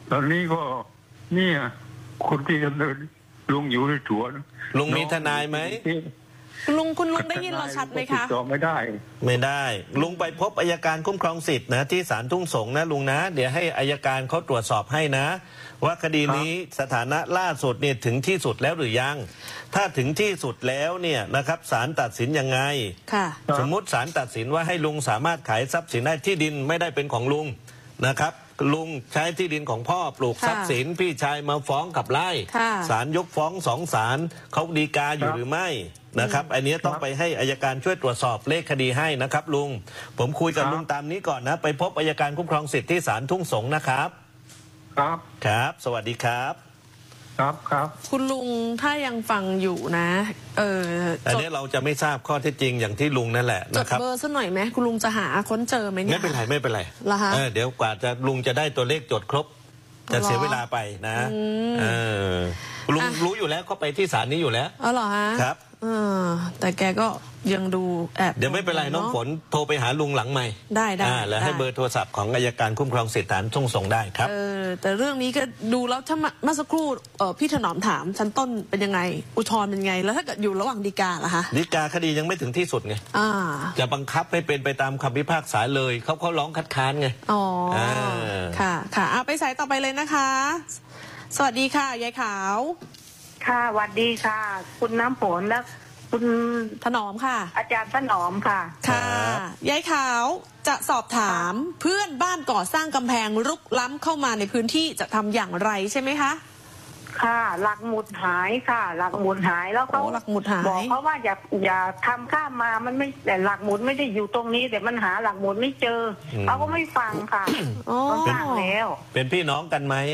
ตอนนี้ก็เนี่ยคนที่ดำเนินลุงอยู่ในถัวลุงมีทนายไหมคุณลุงได้ยินเราชัดไหมคะติดต่อไม่ได้ลุงไปพบอัยการคุ้มครองสิทธินะที่ศาลทุ่งสงนะลุงนะเดี๋ยวให้อัยการเขาตรวจสอบให้นะว่าคดีนี้สถานะล่าสุดเนี่ยถึงที่สุดแล้วหรือยังถ้าถึงที่สุดแล้วเนี่ยนะครับศาลตัดสินยังไงสมมุติศาลตัดสินว่าให้ลุงสามารถขายทรัพย์สินได้ที่ดินไม่ได้เป็นของลุงนะครับลุงใช้ที่ดินของพ่อปลูกทรัพย์สินพี่ชายมาฟ้องขับไล่ศาลยกฟ้อง2 ศาลเขาฎีกาอยู่หรือไม่นะครับอันนี้ต้องไปให้อัยการช่วยตรวจสอบเลขคดีให้นะครับลุงผมคุยกับลุงตามนี้ก่อนนะไปพบอัยการคุ้มครองสิทธิ์ที่ศาลทุ่งสงนะครับครับสวัสดีครับครับคุณลุงถ้ายังฟังอยู่นะอันนี้เราจะไม่ทราบข้อเท็จจริงอย่างที่ลุงนั่นแหละนะครับจดเบอร์ซะหน่อยไหมคุณลุงจะหาค้นเจอไหมเนี่ยไม่เป็นไรเดี๋ยวกว่าจะลุงจะได้ตัวเลขจดครบจะเสียเวลาไปนะลุงรู้อยู่แล้วเขาไปที่ศาลนี้อยู่แล้วอ๋อเหรอฮะครับแต่แกก็ยังดูแอบเดี๋ยวไม่เป็นไรน้องฝนโทรไปหาลุงหลังใหม่ได้แล้วให้เบอร์โทรศัพท์ของอัยการคุ้มครองสิทธิศาลทุ่งสงได้ครับแต่เรื่องนี้ก็ดูแล้วถ้าเมื่อสักครู่พี่ถนอมถามชั้นต้นเป็นยังไงอุทธรณ์เป็นยังไงแล้วถ้าเกิดอยู่ระหว่างฎีกาล่ะคะฎีกาคดียังไม่ถึงที่สุดไงจะบังคับให้เป็นไปตามคำพิพากษาเลยเขาร้องคัดค้านไงค่ะไปสายต่อไปเลยนะคะสวัสดีค่ะยายขาวค่ะสวัสดีค่ะคุณน้ำฝนและคุณถนอมค่ะอาจารย์ถนอมค่ะยายขาวจะสอบถามเพื่อนบ้านก่อสร้างกำแพงรุกล้ำเข้ามาในพื้นที่จะทำอย่างไรใช่ไหมคะค่ะหลักหมุดหายค่ะหลักหมุดหายแล้วเขาบอกเขาว่าอย่าทำข้ามมามันไม่แต่หลักหมุดไม่ได้อยู่ตรงนี้แต่มันหาหลักหมุดไม่เจอเขาก็ไม่ฟังค่ะเขาสร้างแล้วเป็นพี่น้องกันไหม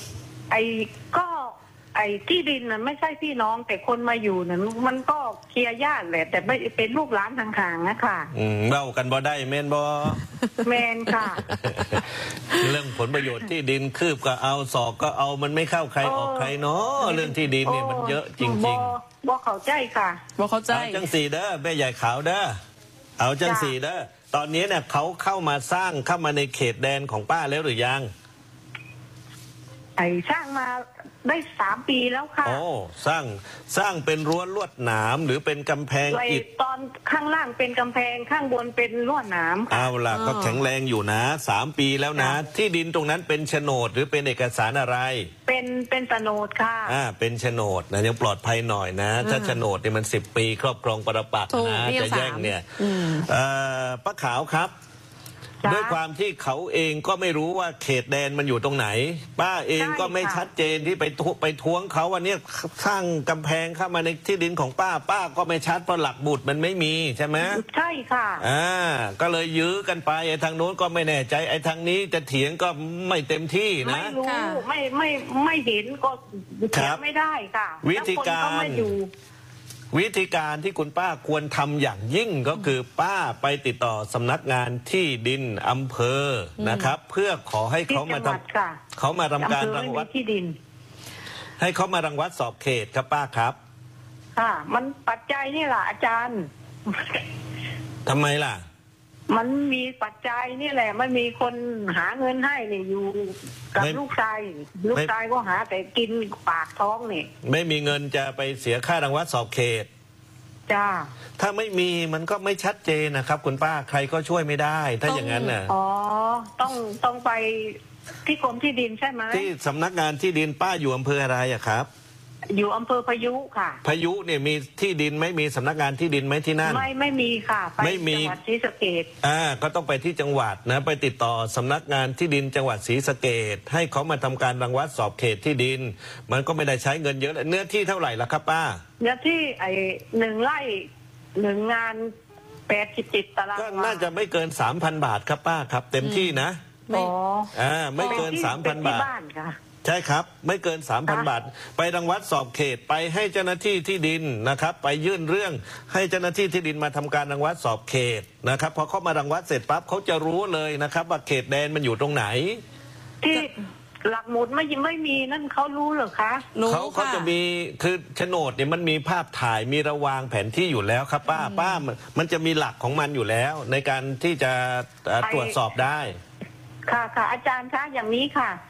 ไอ้ที่ดินน่ะไม่ใช่พี่น้องแต่คนมาอยู่น่ะมันก็เคลียร์ญาติแหละแต่ไม่เป็นลูกหลานทางห่างนะค่ะเล่ากันบ่ได้แม่นบ่แม่นค่ะเรื่องผลประโยชน์ที่ดินคืบก็เอาศอกก็เอามันไม่เข้าใครออกใครเนาะเรื่องที่ดินเนี่ยมันเยอะจริงๆบ่เข้าใจค่ะบ่เข้าใจเอาจังสีเด้อแม่ใหญ่ขาวเด้อเอาจังสีเด้อตอนนี้เนี่ยเขาเข้ามาสร้างเข้ามาในเขตแดนของป้าแล้วหรือยังสร้างมาได้3 ปีแล้วค่ะสร้างเป็นรั้วลวดหนามหรือเป็นกำแพงอิฐตอนข้างล่างเป็นกำแพงข้างบนเป็นลวดหนามเอาล่ะก็แข็งแรงอยู่นะ3 ปีแล้วนะที่ดินตรงนั้นเป็นโฉนดหรือเป็นเอกสารอะไรเป็นโฉนดค่ะเป็นโฉนดนะยังปลอดภัยหน่อยนะถ้าโฉนดเนี่ยมัน10 ปีครอบครองปรปักษ์นะจะแย่งเนี่ยป้าขาวครับด้วยความที่เขาเองก็ไม่รู้ว่าเขตแดนมันอยู่ตรงไหนป้าเองก็ไม่ชัดเจนที่ไปท้วงเขาวันนี้สร้างกำแพงเข้ามาในที่ดินของป้าก็ไม่ชัดเพราะหลักบุตรมันไม่มีใช่ไหมใช่ค่ะก็เลยยื้อกันไปไอ้ทางโน้นก็ไม่แน่ใจไอ้ทางนี้จะเถียงก็ไม่เต็มที่นะไม่รู้ไม่เห็นก็เถียงไม่ได้ค่ะวิธีการที่คุณป้าควรทำอย่างยิ่งก็คือป้าไปติดต่อสำนักงานที่ดินอำเภอนะครับเพื่อขอให้เขามาทำการรังวัดที่ดินให้เขามารังวัดสอบเขตครับป้าครับมันปัจจัยนี่แหละอาจารย์ทำไมล่ะมันมีปัจจัยนี่แหละมันมีคนหาเงินให้นี่อยู่กับลูกชายก็หาแต่กินปากท้องนี่ไม่มีเงินจะไปเสียค่ารังวัดสอบเขตจ้าถ้าไม่มีมันก็ไม่ชัดเจนนะครับคุณป้าใครก็ช่วยไม่ได้ถ้าอย่างนั้นน่ะต้องไปที่กรมที่ดินใช่ไหมที่สำนักงานที่ดินป้าอยู่อำเภออะไรอะครับอยู่อำเภอพายุค่ะพายุเนี่ยมีที่ดินไหมมีสำนักงานที่ดินไหมที่นั่นไม่มีค่ะไปจังหวัดศรีสะเกษก็ต้องไปที่จังหวัดนะไปติดต่อสำนักงานที่ดินจังหวัดศรีสะเกษให้เขามาทำการรังวัดสอบเขตที่ดินมันก็ไม่ได้ใช้เงินเยอะเนื้อที่เท่าไหร่ล่ะครับป้าเนื้อที่1 ไร่1 งาน87 ตารางก็น่าจะไม่เกิน 3,000 บาทครับป้าครับเต็มที่นะไม่เกิน 3,000 บาทใช่ครับไม่เกิน 3,000 บาทไปรังวัดสอบเขตไปให้เจ้าหน้าที่ที่ดินนะครับไปยื่นเรื่องให้เจ้าหน้าที่ที่ดินมาทำการรังวัดสอบเขตนะครับพอเขามารังวัดเสร็จปั๊บเขาจะรู้เลยนะครับว่าเขตแดนมันอยู่ตรงไหนที่หลักหมุดไม่มีนั่นเขารู้เหรอคะเขาจะมีคือโฉนดเนี่ยมันมีภาพถ่ายมีระวางแผนที่อยู่แล้วครับป้ามันจะมีหลักของมันอยู่แล้วในการที่จะตรวจสอบได้ค่ะอาจารย์คะอย่างนี้ค่ะ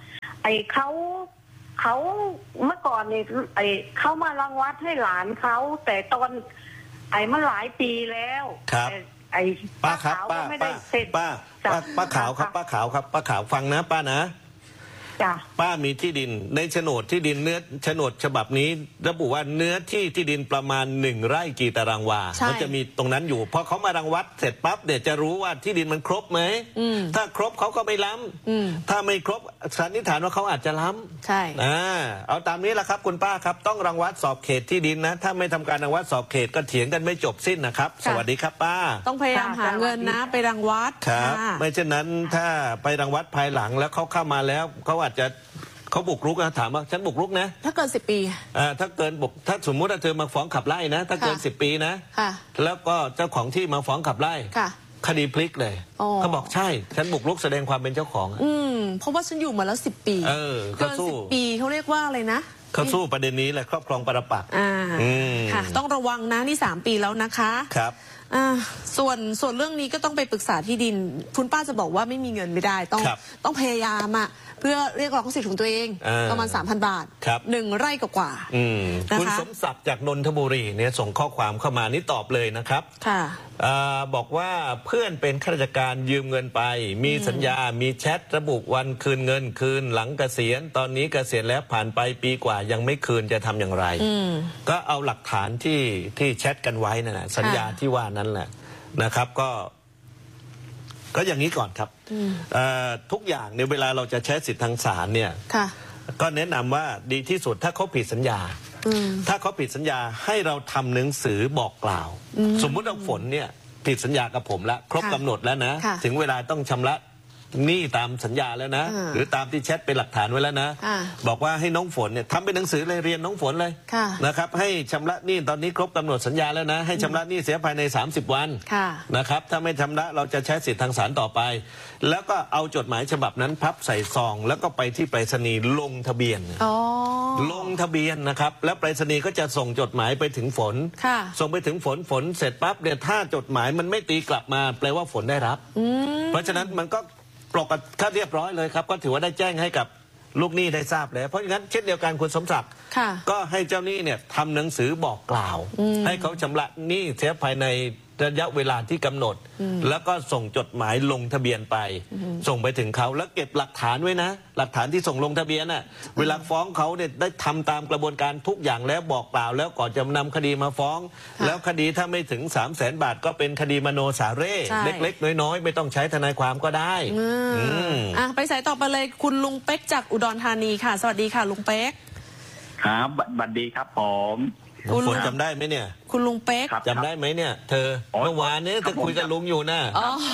เขาเมื่อก่อนเนี่ยเขามารังวัดให้หลานเขาแต่ตอนมันหลายปีแล้วครับป้าครับป้าไม่ได้เสร็จป้าขาวครับป้าขาวครับป้าขาวฟังนะป้านะป้ามีที่ดินในโฉนดที่ดินเนื้อโฉนดฉบับนี้ระบุว่าเนื้อที่ดินประมาณ1 ไร่กี่ตารางวามันจะมีตรงนั้นอยู่พอเขามารังวัดเสร็จปั๊บเดี๋ยวจะรู้ว่าที่ดินมันครบไหมถ้าครบเขาก็ไม่ล้ำถ้าไม่ครบสันนิษฐานว่าเขาอาจจะล้ำใช่เอาตามนี้แหละครับคุณป้าครับต้องรังวัดสอบเขตที่ดินนะถ้าไม่ทำการรังวัดสอบเขตก็เถียงกันไม่จบสิ้นนะครับสวัสดีครับป้าต้องพยายามหาเงินนะไปรังวัดครับไม่เช่นนั้นถ้าไปรังวัดภายหลังแล้วเขาเข้ามาแล้วเขาอาจจะเขาบุกรุกนะถามว่าฉันบุกรุกนะถ้าเกิน10 ปีถ้าเกินถ้าสมมุติว่าเธอมาฟ้องขับไล่นะถ้าเกิน10 ปีนะแล้วก็เจ้าของที่มาฟ้องขับไล่คดีพลิกเลยเขาบอกใช่ฉันบุกรุกแสดงความเป็นเจ้าของเพราะว่าฉันอยู่มาแล้ว10 ปีเกิน10 ปีเขาเรียกว่าอะไรนะเขาสู้ประเด็นนี้แหละครอบครองปรปักษ์ค่ะต้องระวังนะนี่3 ปีแล้วนะคะครับส่วนเรื่องนี้ก็ต้องไปปรึกษาที่ดินคุณป้าจะบอกว่าไม่มีเงินไม่ได้ต้องพยายามเพื่อเรียกร้องสิทธิของตัวเองประมาณ 3,000 บาท1 ไร่กว่าคุณสมศักดิ์จากนนทบุรีเนี่ยส่งข้อความเข้ามานี่ตอบเลยนะครับบอกว่าเพื่อนเป็นข้าราชการยืมเงินไปมีสัญญามีแชทระบุวันคืนเงินคืนหลังเกษียณตอนนี้เกษียณแล้วผ่านไปปีกว่ายังไม่คืนจะทำอย่างไรก็เอาหลักฐานที่แชทกันไว้นั่นแหละสัญญาที่ว่านั้นแหละนะครับก็อย่างนี้ก่อนครับทุกอย่างเนี่ยเวลาเราจะใช้สิทธิทางศาลเนี่ยก็แนะนำว่าดีที่สุดถ้าเขาผิดสัญญาถ้าเขาผิดสัญญาให้เราทำหนังสือบอกกล่าวสมมุติว่าฝนเนี่ยผิดสัญญากับผมแล้วครบกำหนดแล้วนะถึงเวลาต้องชำระหนี้ตามสัญญาแล้วนะหรือตามที่แชทเป็นหลักฐานไว้แล้วนะบอกว่าให้น้องฝนเนี่ยทำเป็นหนังสือเลยเรียนน้องฝนเลยนะครับให้ชำระหนี้ตอนนี้ครบกำหนดสัญญาแล้วนะให้ชำระหนี้เสียภายใน30 วันนะครับถ้าไม่ชำระเราจะใช้สิทธิทางศาลต่อไปแล้วก็เอาจดหมายฉบับนั้นพับใส่ซองแล้วก็ไปที่ไปรษณีย์ลงทะเบียนลงทะเบียนนะครับแล้วไปรษณีย์ก็จะส่งจดหมายไปถึงฝนส่งไปถึงฝนเสร็จปั๊บเนี่ยถ้าจดหมายมันไม่ตีกลับมาแปลว่าฝนได้รับเพราะฉะนั้นมันก็ปกติถ้าเรียบร้อยเลยครับก็ถือว่าได้แจ้งให้กับลูกหนี้ได้ทราบแล้วเพราะงั้นเช่นเดียวกันคุณสมศักดิ์ก็ให้เจ้าหนี้เนี่ยทำหนังสือบอกกล่าวให้เขาชำระหนี้เสียภายในระยะเวลาที่กำหนดแล้วก็ส่งจดหมายลงทะเบียนไปส่งไปถึงเขาแล้วเก็บหลักฐานไว้นะหลักฐานที่ส่งลงทะเบียนน่ะเวลาฟ้องเขาเนี่ยได้ทำตามกระบวนการทุกอย่างแล้วบอกกล่าวแล้วก่อนจะนำคดีมาฟ้องแล้วคดีถ้าไม่ถึง300,000 บาทก็เป็นคดีมโนสาเร่เล็กๆน้อยๆไม่ต้องใช้ทนายความก็ได้ไปสายต่อไปเลยคุณลุงเป๊กจากอุดรธานีค่ะสวัสดีค่ะลุงเป๊กครับบัดดีครับผมฝนจำได้ไหมเนี่ยคุณลุงเป๊กจำได้ไหมเนี่ยเธอเมื่อวานนี้เธอคุยกับลุงอยู่นะ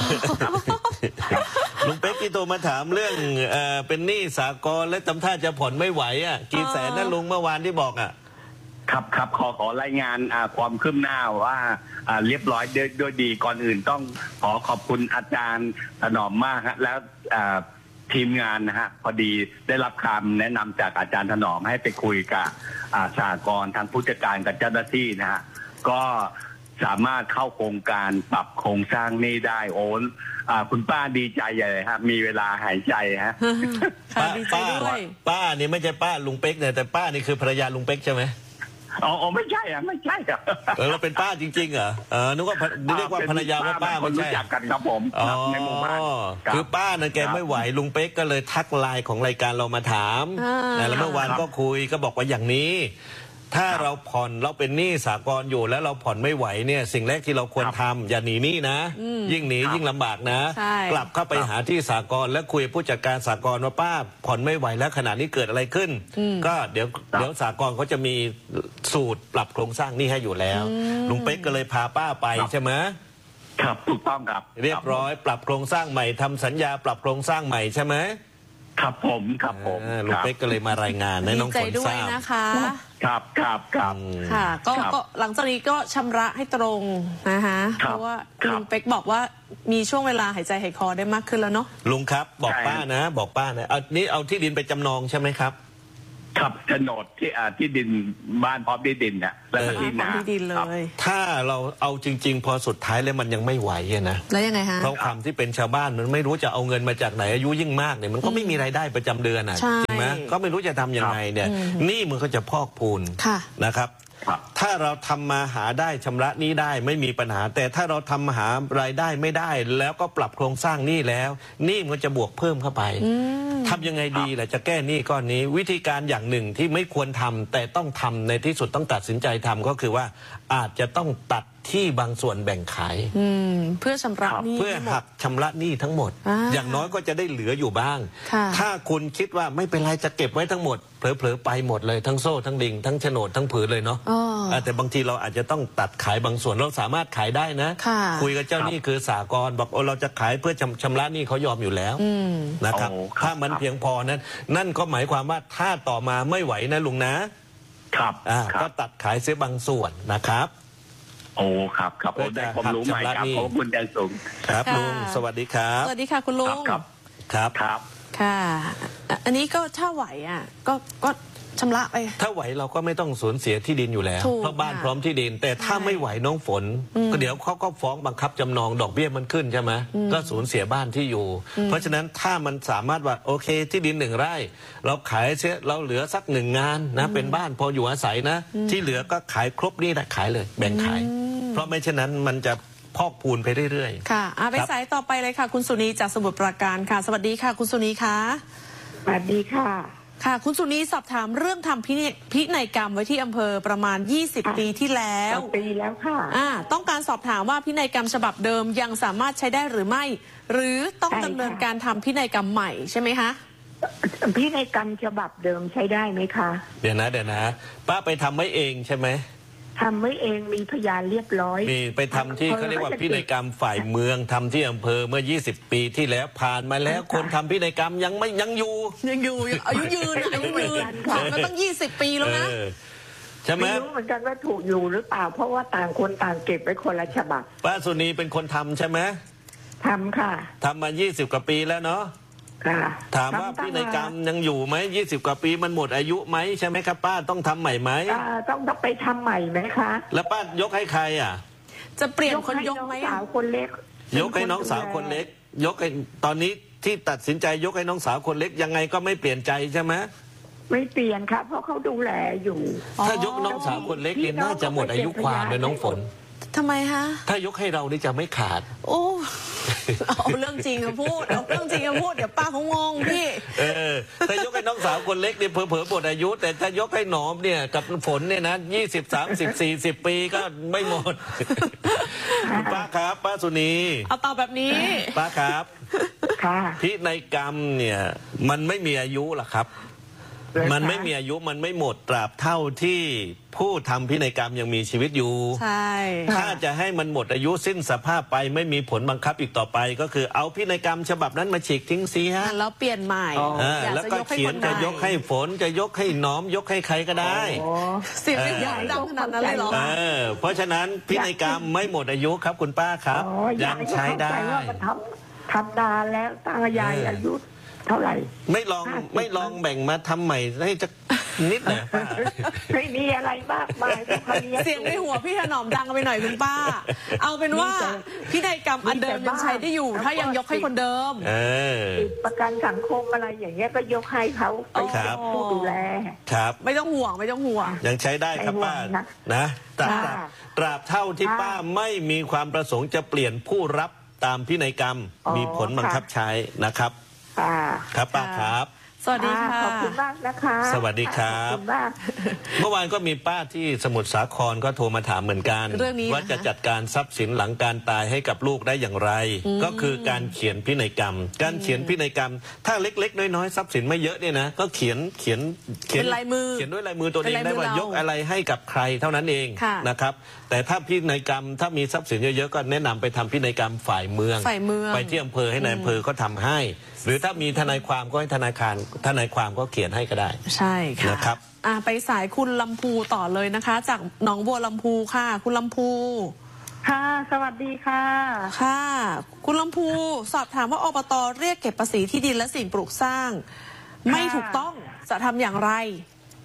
ลุงเป๊กที่โทรมาถามเรื่องเป็นหนี้สหกรณ์และทำท่าจะผ่อนไม่ไหวกี่แสนนะลุงเมื่อวานที่บอกครับขอรายงานความคืบหน้าว่าเรียบร้อยด้วยดีก่อนอื่นต้องขอบคุณอาจารย์ถนอมมากฮะแล้วทีมงานนะฮะพอดีได้รับคำแนะนำจากอาจารย์ถนอมให้ไปคุยกับสหกรณ์ทางผู้จัดการกับเจ้าหน้าที่นะฮะก็สามารถเข้าโครงการปรับโครงสร้างหนี้ได้โอนคุณป้าดีใจใหญ่เลยครับมีเวลาหายใจฮะป้านี่ไม่ใช่ป้าลุงเป๊กเนี่ยแต่ป้านี่คือภรรยาลุงเป๊กใช่ไหมอ๋อไม่ใช่ไม่ใช่ครับเราเป็นป้าจริงๆเหรอนึกว่าเรียกว่าภรรยาว่าป้าไม่ใช่รู้จักกันครับผมในหมู่บ้านคือป้าน่ะแกไม่ไหวลุงเป๊กก็เลยทักไลน์ของรายการเรามาถามแล้วเมื่อวานก็คุยก็บอกว่าอย่างนี้ถ้าเราผ่อนเราเป็นหนี้สหกรณ์อยู่แล้วเราผ่อนไม่ไหวเนี่ยสิ่งแรกที่เราควรทำอย่าหนีหนี้นะยิ่งหนียิ่งลำบากนะกลับเข้าไปหาที่สหกรณ์แล้วคุยผู้จัดการสหกรณ์ว่าป้าผ่อนไม่ไหวแล้วขณะนี้เกิดอะไรขึ้นก็เดี๋ยวสหกรณ์เขาจะมีสูตรปรับโครงสร้างหนี้ให้อยู่แล้วลุงเป๊กก็เลยพาป้าไปใช่ไหมครับถูกต้องครับเรียบร้อยปรับโครงสร้างใหม่ทำสัญญาปรับโครงสร้างใหม่ใช่ไหมครับผมลุงเป๊กก็เลยมารายงานให้น้องฝนทราบนะคะครับค่ะก็หลังจากนี้ก็ชำระให้ตรงนะคะเพราะว่าลุงเป๊กบอกว่ามีช่วงเวลาหายใจหายคอได้มากขึ้นแล้วเนาะลุงครับบอกป้านะเอาที่ดินไปจำนองใช่ไหมครับครับโฉนดที่ดินบ้านพร้อมที่ดินเนี่ยแล้วก็ที่นาที่ดินเลยถ้าเราเอาจริงๆพอสุดท้ายแล้วมันยังไม่ไหวนะแล้วยังไงฮะเพราะความที่เป็นชาวบ้านมันไม่รู้จะเอาเงินมาจากไหนอายุยิ่งมากเนี่ยมันก็ไม่มีรายได้ประจำเดือนจริงไหมก็ไม่รู้จะทำยังไงเนี่ยนี่มันก็จะพอกพูนนะครับถ้าเราทำมาหาได้ชำระหนี้ได้ไม่มีปัญหาแต่ถ้าเราทำหารายได้ไม่ได้แล้วก็ปรับโครงสร้างหนี้แล้วหนี้มันจะบวกเพิ่มเข้าไปทำยังไงดีล่ะจะแก้หนี้ก้อนนี้วิธีการอย่างหนึ่งที่ไม่ควรทำแต่ต้องทำในที่สุดต้องตัดสินใจทำก็คือว่าอาจจะต้องตัดที่บางส่วนแบ่งขายเพื่อชำระหนี้เพื่อหักชำระหนี้ทั้งหมดอย่างน้อยก็จะได้เหลืออยู่บ้างถ้าคุณคิดว่าไม่เป็นไรจะเก็บไว้ทั้งหมดเผลอๆไปหมดเลยทั้งโซ่ทั้งดิงทั้งโฉนดทั้งผืนเลยเนาะแต่บางทีเราอาจจะต้องตัดขายบางส่วนเราสามารถขายได้นะคุยกับเจ้าหนี้คือสหกรณ์บอกเราจะขายเพื่อชำระหนี้เขายอมอยู่แล้วนะครับถ้ามันเพียงพอนั้นนั่นก็หมายความว่าถ้าต่อมาไม่ไหวนะลุงนะครับก็ตัดขายเสียบางส่วนนะครับโอ้ครับได้ความรู้ใหม่ครับขอบคุณอย่างสูงครับลุงสวัสดีครับสวัสดีค่ะคุณลุงครับค่ะอันนี้ก็ถ้าไหวก็ชำระไปถ้าไหวเราก็ไม่ต้องสูญเสียที่ดินอยู่แล้วเพราะบ้านพร้อมที่ดินแต่ถ้าไม่ไหวน้องฝนก็เดี๋ยวเขาก็ฟ้องบังคับจำนองดอกเบี้ยมันขึ้นใช่ไหมก็สูญเสียบ้านที่อยู่เพราะฉะนั้นถ้ามันสามารถว่าโอเคที่ดิน1 ไร่เราขายเสียเราเหลือสัก1 งานนะเป็นบ้านพออยู่อาศัยนะที่เหลือก็ขายครบนี่แหละขายเลยแบ่งขายเพราะไม่เช่นนั้นมันจะพอกพูนไปเรื่อยๆค่ะไปสายต่อไปเลยค่ะคุณสุนีจากสมุทรปราการค่ะสวัสดีค่ะคุณสุนีค่ะสวัสดีค่ะค่ะคุณสุนีสอบถามเรื่องทำพินัยกรรมไว้ที่อำเภอประมาณ20 ปีที่แล้วปีแล้วค่ะต้องการสอบถามว่าพินัยกรรมฉบับเดิมยังสามารถใช้ได้หรือไม่หรือต้องดำเนินการทำพินัยกรรมใหม่ใช่ไหมคะพินัยกรรมฉบับเดิมใช้ได้ไหมคะเดี๋ยวนะป้าไปทำไว้เองใช่ไหมทำไว้เองมีพยานเรียบร้อยมีไปทำที่เขาเรียกว่าพินัยกรรมฝ่ายเมืองทำที่อำเภอเมื่อ20 ปีที่แล้วผ่านมาแล้วคนทำพินัยกรรมยังอยู่อายุยืนผ่านมาตั้ง20 ปีแล้วนะใช่ไหมไม่รู้เหมือนกันว่าถูกอยู่หรือเปล่าเพราะว่าต่างคนต่างเก็บไว้คนละฉบับป้าสุนีเป็นคนทำใช่ไหมทำค่ะทำมา20 กว่าปีแล้วเนาะถามว่าพินัยกรรมยังอยู่ไหม20 กว่าปีมันหมดอายุไหมใช่ไหมครับป้าต้องทำใหม่ไหมต้องไปทำใหม่ไหมคะแล้วป้ายกให้ใครจะเปลี่ยนคนยกไหมสาวคนเล็กยกให้น้องสาวคนเล็กยกให้ตอนนี้ที่ตัดสินใจยกให้น้องสาวคนเล็กยังไงก็ไม่เปลี่ยนใจใช่ไหมไม่เปลี่ยนครับเพราะเขาดูแลอยู่ถ้ายกน้องสาวคนเล็กเนี่ยน่าจะหมดอายุความเลยน้องฝนทำไมฮะถ้ายกให้เรานี่จะไม่ขาดโอ้เอาเรื่องจริงมาพูดเดี๋ยวป้าเขางงพี่ถ้ายกให้น้องสาวคนเล็กเนี่ยเผลอๆหมดอายุแต่ถ้ายกให้หนอมเนี่ยกับฝนเนี่ยนะ20 30 40 ปีก็ไม่หมดป้าครับป้าสุนีเอาตอบแบบนี้ป้าครับพินัยกรรมเนี่ยมันไม่มีอายุหรอกครับมันไม่มีอายุมันไม่หมดตราบเท่าที่ผู้ทำพินัยกรรมยังมีชีวิตอยู่ใช่ถ้าจะให้มันหมดอายุสิ้นสภาพไปไม่มีผลบังคับอีกต่อไปก็คือเอาพินัยกรรมฉบับนั้นมาฉีกทิ้งเสียแล้วเปลี่ยนใหม่แล้วก็เขียนจะยกให้ฝนจะยกให้น้อมยกให้ใครก็ได้เสียงใหญ่ดังขนาดนั้นเลยเหรอเพราะฉะนั้นพินัยกรรมไม่หมดอายุครับคุณป้าครับยังใช้ได้ทำนานแล้วตายายอายุเท่าไหร่ไม่ลองแบ่งมาทำใหม่ให้จะนิดหน่อยป้าไม่มีอะไรมากมายเสียงในหัวพี่ถนอมดังไปหน่อยคุณป้าเอาเป็นว่าพินัยกรรมอันเดิมยังใช้ได้อยู่ถ้ายังยกให้คนเดิมประกันสังคมอะไรอย่างเงี้ยก็ยกให้เขาไปผู้ดูแลครับไม่ต้องห่วงยังใช้ได้ครับป้านะตราบเท่าที่ป้าไม่มีความประสงค์จะเปลี่ยนผู้รับตามพินัยกรรมมีผลบังคับใช้นะครับครับป้าครับสวัสดีค่ะขอบคุณมากนะคะสวัสดีครับเมื่อวานก็มีป้าที่สมุทรสาครก็โทรมาถามเหมือนกันว่าจะจัดการทรัพย์สินหลังการตายให้กับลูกได้อย่างไรก็คือการเขียนพินัยกรรมการเขียนพินัยกรรมถ้าเล็กๆน้อยๆทรัพย์สินไม่เยอะเนี่ยนะก็เขียนลายมือเขียนด้วยลายมือตัวเองได้ว่ายกอะไรให้กับใครเท่านั้นเองนะครับแต่ถ้าพินัยกรรมถ้ามีทรัพย์สินเยอะๆก็แนะนำไปทำพินัยกรรมฝ่ายเมืองไปที่อำเภอให้นายอำเภอเขาทำให้หรือถ้ามีทนายความก็ให้ทนายความก็เขียนให้ก็ได้ใช่ค่ะนะครับไปสายคุณลำพูต่อเลยนะคะจากหนองบัวลำพูค่ะคุณลำพูค่ะสวัสดีค่ะค่ะคุณลำพูสอบถามว่าอบต.เรียกเก็บภาษีที่ดินและสิ่งปลูกสร้างไม่ถูกต้องจะทำอย่างไร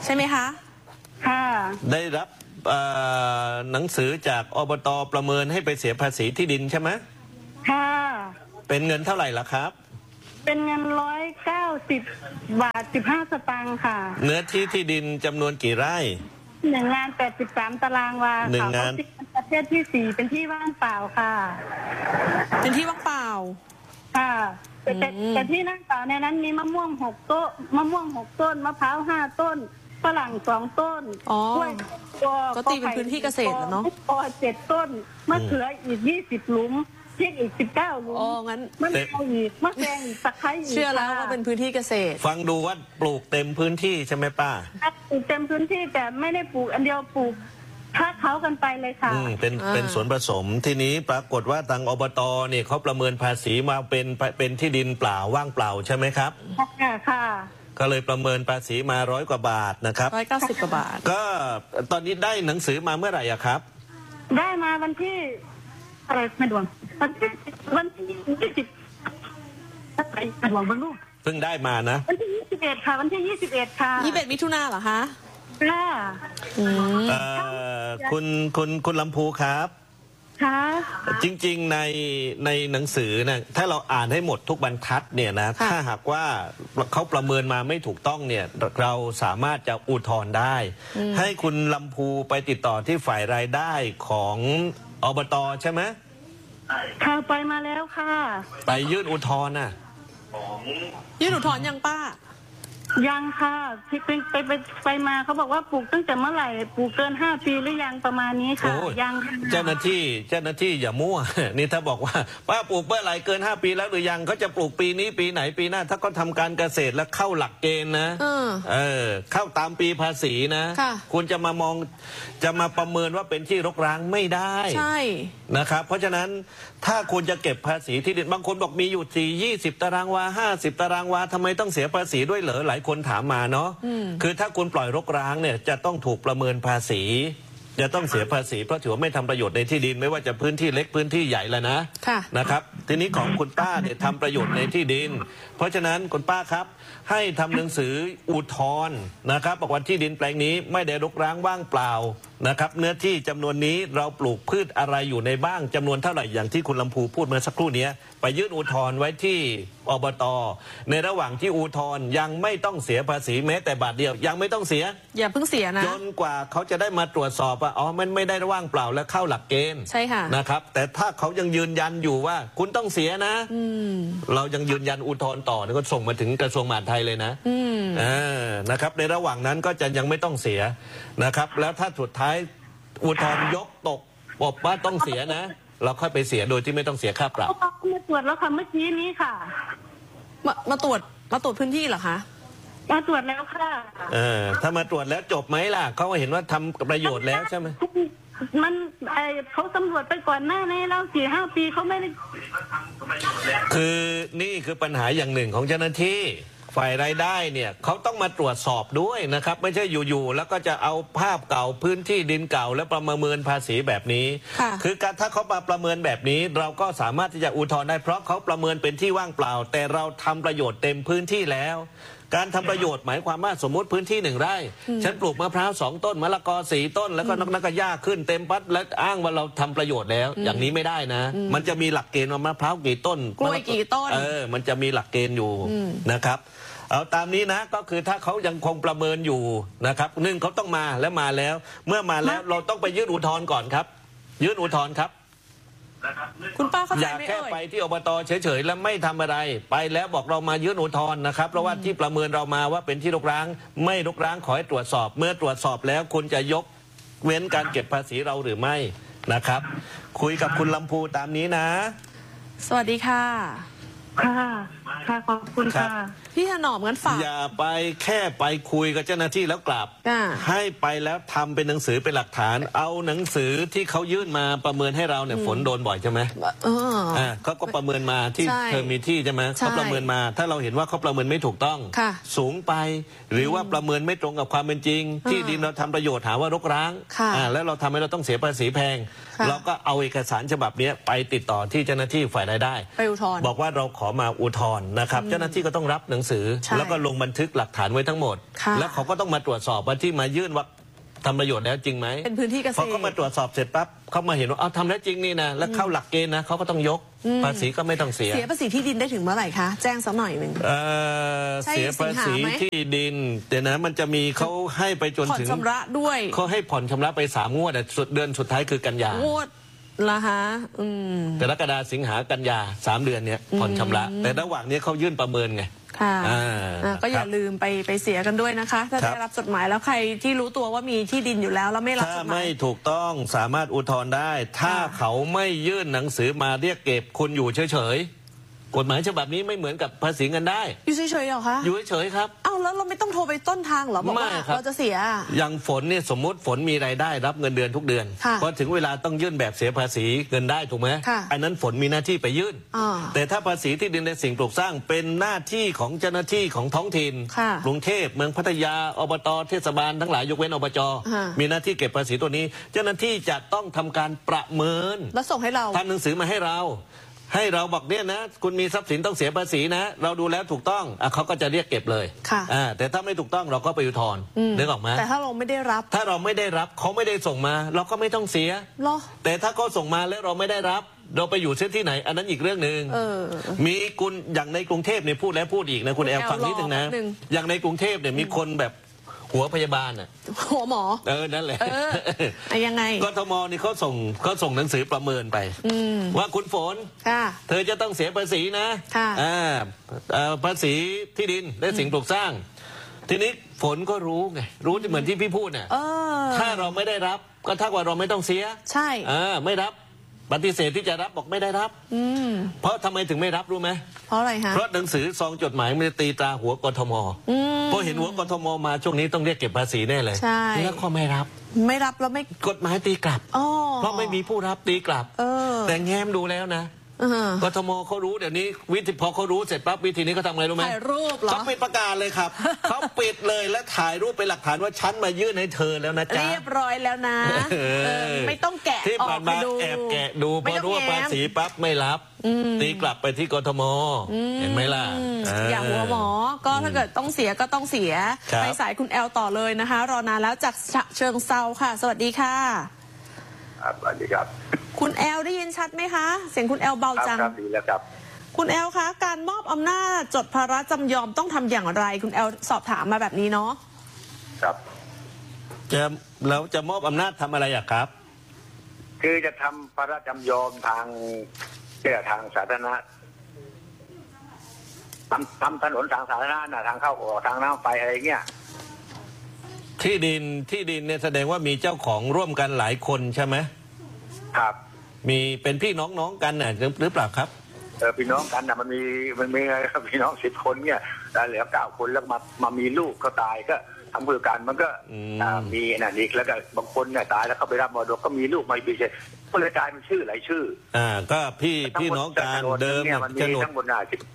ใช่ไหมคะค่ะได้รับหนังสือจากอบต.ประเมินให้ไปเสียภาษีที่ดินใช่ไหมค่ะเป็นเงินเท่าไหร่ล่ะครับเป็นเงิน190 บาท 15 สตางค์ค่ะเนื้อที่ดินจำนวนกี่ไร่ 1 งาน 83 ตารางวาค่ะงานประเภทที่4เป็นที่ว่างเปล่าค่ะเป็นที่ว่างเปล่าค่ะแต่ที่นั่งเปล่าในนั้นมีมะม่วง6 ต้นมะม่วง6 ต้นมะพร้าว5 ต้นฝรั่ง2 ต้นกล้วยก็ตีเป็นพื้นที่เกษตรแล้วเนาะ 7 ต้นมะเขืออีก20 หลุมพริกอีก19 หลุมงั้นมะนาวอีกมะแดงอีกตะไคร้อีกเชื่อแล้วว่าเป็นพื้นที่เกษตรฟังดูว่าปลูกเต็มพื้นที่ใช่ไหมป้าปลูกเต็มพื้นที่แต่ไม่ได้ปลูกอันเดียวปลูกคาเขากันไปเลยค่ะเป็นสวนผสมทีนี้ปรากฏว่าทางอบต.เนี่ยเขาประเมินภาษีมาเป็นที่ดินเปล่าว่างเปล่าใช่ไหมครับค่ะก็เลยประเมินภาษีมา100 กว่าบาทนะครับ 190 กว่าบาทก็ตอนนี้ได้หนังสือมาเมื่อไหร่อะครับได้มาวันที่อะไรไม่ดวงวันที่20อะไรไม่ดวงบรรลุเพิ่งได้มานะวันที่21ค่ะวันที่21ค่ะ 21 มิถุนายนเหรอคะค่ะคุณลำพูครับค่ะจริงๆในหนังสือนะถ้าเราอ่านให้หมดทุกบรรทัดเนี่ยนะถ้าหากว่าเขาประเมินมาไม่ถูกต้องเนี่ยเราสามารถจะอุทธรณ์ได้ให้คุณลำพูไปติดต่อที่ฝ่ายรายได้ของอบต.ใช่ไหมค่ะไปมาแล้วค่ะไปยื่นอุทธรณ์น่ะยื่นอุทธรณ์ยังป้ายังค่ะที่ไปมาเขาบอกว่าปลูกตั้งแต่เมื่อไหร่ปลูกเกิน5 ปีหรือยังประมาณนี้ค่ะยังเจ้าหน้าที่อย่ามั่วนี่ถ้าบอกว่าป้าปลูกเมื่อไหร่เกิน5 ปีแล้วหรือยังเขาจะปลูกปีนี้ปีไหนปีหน้าถ้าเขาทำการเกษตรแล้วเข้าหลักเกณฑ์นะเข้าตามปีภาษีนะคุณจะมาประเมินว่าเป็นที่รกร้างไม่ได้ใช่นะครับเพราะฉะนั้นถ้าคุณจะเก็บภาษีที่ดินบางคนบอกมีอยู่20 ตารางวา50 ตารางวาทำไมต้องเสียภาษีด้วยเหรอหลายคนถามมาเนาะคือถ้าคุณปล่อยรกร้างเนี่ยจะต้องถูกประเมินภาษีจะต้องเสียภาษีเพราะถือว่าไม่ทำประโยชน์ในที่ดินไม่ว่าจะพื้นที่เล็กพื้นที่ใหญ่แล้วนะนะครับทีนี้ของคุณป้าเนี่ยทำประโยชน์ในที่ดินเพราะฉะนั้นคุณป้าครับให้ทำหนังสืออุทธรณ์นะครับบอกว่าที่ดินแปลงนี้ไม่ได้รกร้างว่างเปล่านะครับเนื้อที่จำนวนนี้เราปลูกพืชอะไรอยู่ในบ้างจำนวนเท่าไหร่อย่างที่คุณลำพูพูดเมื่อสักครู่นี้ไปยื่นอุทธรณ์ไว้ที่อบต.ในระหว่างที่อุทธรณ์ยังไม่ต้องเสียภาษีแม้แต่บาทเดียวยังไม่ต้องเสียอย่าเพิ่งเสียนะจนกว่าเขาจะได้มาตรวจสอบว่ามันไม่ได้ว่างเปล่าและเข้าหลักเกณฑ์ใช่ค่ะนะครับแต่ถ้าเขายังยืนยันอยู่ว่าคุณต้องเสียนะเรายังยืนยันอุทธรณ์ต่อก็ส่งมาถึงกระทรวงมหาดไทยเลยนะนะครับในระหว่างนั้นก็จะยังไม่ต้องเสียนะครับแล้วถ้าสุดท้ายอุทธรณ์ยกตกบอกว่าต้องเสียนะเราค่อยไปเสียโดยที่ไม่ต้องเสียค่าปรับมาตรวจแล้วค่ะเมื่อกี้นี้ค่ะมาตรวจพื้นที่เหรอคะมาตรวจแล้วค่ะถ้ามาตรวจแล้วจบไหมล่ะเขาเห็นว่าทำประโยชน์แล้วใช่ไหมมันเขาตำรวจไปก่อนหน้านี้แล้ว4-5 ปีเขาไม่ได้คือนี่คือปัญหาอย่างหนึ่งของเจ้าหน้าที่ฝ่ายรายได้เนี่ยเขาต้องมาตรวจสอบด้วยนะครับไม่ใช่อยู่ๆแล้วก็จะเอาภาพเก่าพื้นที่ดินเก่าแล้วประเมินภาษีแบบนี้คือการถ้าเขามาประเมินแบบนี้เราก็สามารถที่จะอุทธรณ์ได้เพราะเขาประเมินเป็นที่ว่างเปล่าแต่เราทำประโยชน์เต็มพื้นที่แล้วการทำประโยชน์หมายความว่าสมมติพื้นที่1 ไร่ฉันปลูกมะพร้าว2 ต้นมะละกอ4 ต้นแล้วก็นักหญ้าขึ้นเต็มปัดแล้วอ้างว่าเราทำประโยชน์แล้วอย่างนี้ไม่ได้นะมันจะมีหลักเกณฑ์ว่ามะพร้าวกี่ต้นกล้วยกี่ต้นมันจะมีหลักเกณฑ์อยู่นะครับเอาตามนี้นะก็คือถ้าเขายังคงประเมินอยู่นะครับ1เขาต้องมาแล้วเมื่อมาแล้วเราต้องไปยื่นอุทธรณ์ก่อนครับยื่นอุทธรณ์ครับคุณป้าเข้าใจไหมอย่าแค่ไปที่อบต.เฉยๆแล้วไม่ทำอะไรไปแล้วบอกเรามายื่นอุทธรณ์นะครับเพราะว่าที่ประเมินเรามาว่าเป็นที่รกร้างไม่รกร้างขอให้ตรวจสอบเมื่อตรวจสอบแล้วคุณจะยกเว้นการเก็บภาษีเราหรือไม่นะครับคุยกับคุณลำพูตามนี้นะสวัสดีค่ะค่ะขอบคุณค่ะพี่ถนอมงั้นฝากอย่าไปแค่ไปคุยกับเจ้าหน้าที่แล้วกลับให้ไปแล้วทำเป็นหนังสือเป็นหลักฐานเอาหนังสือที่เขายื่นมาประเมินให้เราเนี่ยฝนโดนบ่อยใช่ไหมเขาก็ประเมินมาที่เธอมีที่ใช่ไหมเขาประเมินมาถ้าเราเห็นว่าเขาประเมินไม่ถูกต้องสูงไปหรือว่าประเมินไม่ตรงกับความเป็นจริงที่ดินเราทำประโยชน์หาว่ารกร้างแล้วเราทำให้เราต้องเสียภาษีแพงเราก็เอาเอกสารฉบับนี้ไปติดต่อที่เจ้าหน้าที่ฝ่ายรายได้บอกว่าเราขออมาอุทธรณ์นะครับเจ้าหน้าที่ก็ต้องรับหนังสือแล้วก็ลงบันทึกหลักฐานไว้ทั้งหมดแล้วเขาก็ต้องมาตรวจสอบว่าที่มายื่นว่าทำประโยชน์แล้วจริงไหมเป็นพื้นที่เกษตรพอเขามาตรวจสอบเสร็จปั๊บเขามาเห็นว่าเอาทำแล้วจริงนี่นะแล้วเข้าหลักเกณฑ์นะเขาก็ต้องยกภาษีก็ไม่ต้องเสียภาษีที่ดินได้ถึงเมื่อไหร่คะแจ้งสักหน่อยหนึ่งเสียภาษีที่ดินแต่นะมันจะมีเขาให้ไปจนถึงผ่อนชำระด้วยเขาให้ผ่อนชำระไป3 งวดเดือนสุดท้ายคือกันยางวดละฮะกรกฎาคมสิงหากันยา3 เดือนเนี้ยผ่อนชำระแต่ระหว่างนี้เขายื่นประเมินไงค่ะก็อย่าลืมไปเสียกันด้วยนะคะถ้าได้รับจดหมายแล้วใครที่รู้ตัวว่ามีที่ดินอยู่แล้วไม่รับจดหมายถ้าไม่ถูกต้องสามารถอุทธรณ์ได้ถ้าเขาไม่ยื่นหนังสือมาเรียกเก็บคุณอยู่เฉยๆกฎหมายฉบับนี้ไม่เหมือนกับภาษีเงินได้อยู่เฉยๆเหรอคะอยู่เฉยๆครับเอ้าแล้วเราไม่ต้องโทรไปต้นทางเหรอบอกว่าเราจะเสียอย่างฝนเนี่ยสมมติฝนมีรายได้รับเงินเดือนทุกเดือนพอถึงเวลาต้องยื่นแบบเสียภาษีเงินได้ถูกไหมอันนั้นฝนมีหน้าที่ไปยื่นแต่ถ้าภาษีที่ดินในสิ่งปลูกสร้างเป็นหน้าที่ของเจ้าหน้าที่ของท้องถิ่นกรุงเทพเมืองพัทยาอบตเทศบาลทั้งหลายยกเว้นอบจมีหน้าที่เก็บภาษีตัวนี้เจ้าหน้าที่จะต้องทำการประเมินแล้วส่งให้เราทำหนังสือมาให้เราบอกเนี่ยนะคุณมีทรัพย์สินต้องเสียภาษีนะเราดูแล้วถูกต้องเขาก็จะเรียกเก็บเลยแต่ถ้าไม่ถูกต้องเราก็ไปอุทธรณ์นึกออกไหมแต่ถ้าเราไม่ได้รับเขาไม่ได้ส่งมาเราก็ไม่ต้องเสียแต่ถ้าเขาส่งมาแล้วเราไม่ได้รับเราไปอยู่เส้นที่ไหนอันนั้นอีกเรื่องหนึ่งมีคุณอย่างในกรุงเทพเนี่ยพูดแล้วพูดอีกนะคุณแอลฟังนิดนึงนะอย่างในกรุงเทพเนี่ยมีคนแบบหัวพยาบาลหัวหมอนั่นแหละยังไงกทมนี่เขาส่งหนังสือประเมินไปว่าคุณฝนเธอจะต้องเสียภาษีนะภาษีที่ดินและสิ่งปลูกสร้างทีนี้ฝนก็รู้ไงรู้เหมือนที่พี่พูดเนี่ยถ้าเราไม่ได้รับก็เท่ากับเราไม่ต้องเสียใช่ไม่รับปฏิเสธที่จะรับบอกไม่ได้รับเพราะทำไมถึงไม่รับรู้ไหมเพราะอะไรฮะเพราะหนังสือซองจดหมายมันจะตีตราหัวกทมพอเห็นหัวกทมมาช่วงนี้ต้องเรียกเก็บภาษีแน่เลยแล้วก็ไม่รับแล้วไม่กฎหมายตีกลับเพราะไม่มีผู้รับตีกลับแต่แง้มดูแล้วนะกทมเขารู้เดี๋ยวนี้พอเขารู้เสร็จปั๊บวิธีนี้เขาทำไงรู้ไหมถ่ายรูปเหรอเขาปิดประกาศเลยครับเขาปิดเลยและถ่ายรูปเป็นหลักฐานว่าฉันมายื่นให้เธอแล้วนะจ๊ะเรียบร้อยแล้วนะไม่ต้องแกะที่ผ่านมาแอบแกะดูพอรู้ว่าภาษีปั๊บไม่รับตีกลับไปที่กทมเห็นไหมล่ะอย่าหัวหมอก็ถ้าเกิดต้องเสียก็ต้องเสียไปสายคุณแอลต่อเลยนะคะรอนานแล้วจากเชิงเซาค่ะสวัสดีค่ะสวัสดีครับคุณแอลได้ยินชัดไหมคะเสียงคุณแอลเบาจังครับดีแล้วครับคุณแอลคะการมอบอำนาจจดภาระจำยอมต้องทำอย่างไรคุณแอลสอบถามมาแบบนี้เนาะครับแล้วจะมอบอำนาจทำอะไรอะครับคือจะทำภาระจำยอมทางสาธารณะทำถนนทางสาธารณะทางเข้าออกทางน้ำไฟอะไรเงี้ยที่ดินเนี่ยแสดงว่ามีเจ้าของร่วมกันหลายคนใช่ไหมครับมีเป็นพี่น้องกันน่ะหรือเปล่าครับพี่น้องกันน่ะมันมีพี่น้อง10 คนเนี่ยแล้วเหลือ9 คนแล้วมามีลูกก็ตายก็ทำเพื่อกันมันก็มีนั่นอีกแล้วก็บางคนเนี่ยตายแล้วเขาไปรับมรดกก็มีลูกมาพิเศษก็เลยกลายเป็นชื่อหลายชื่อก็พี่น้องกันเดิมโฉนดทั้งหมด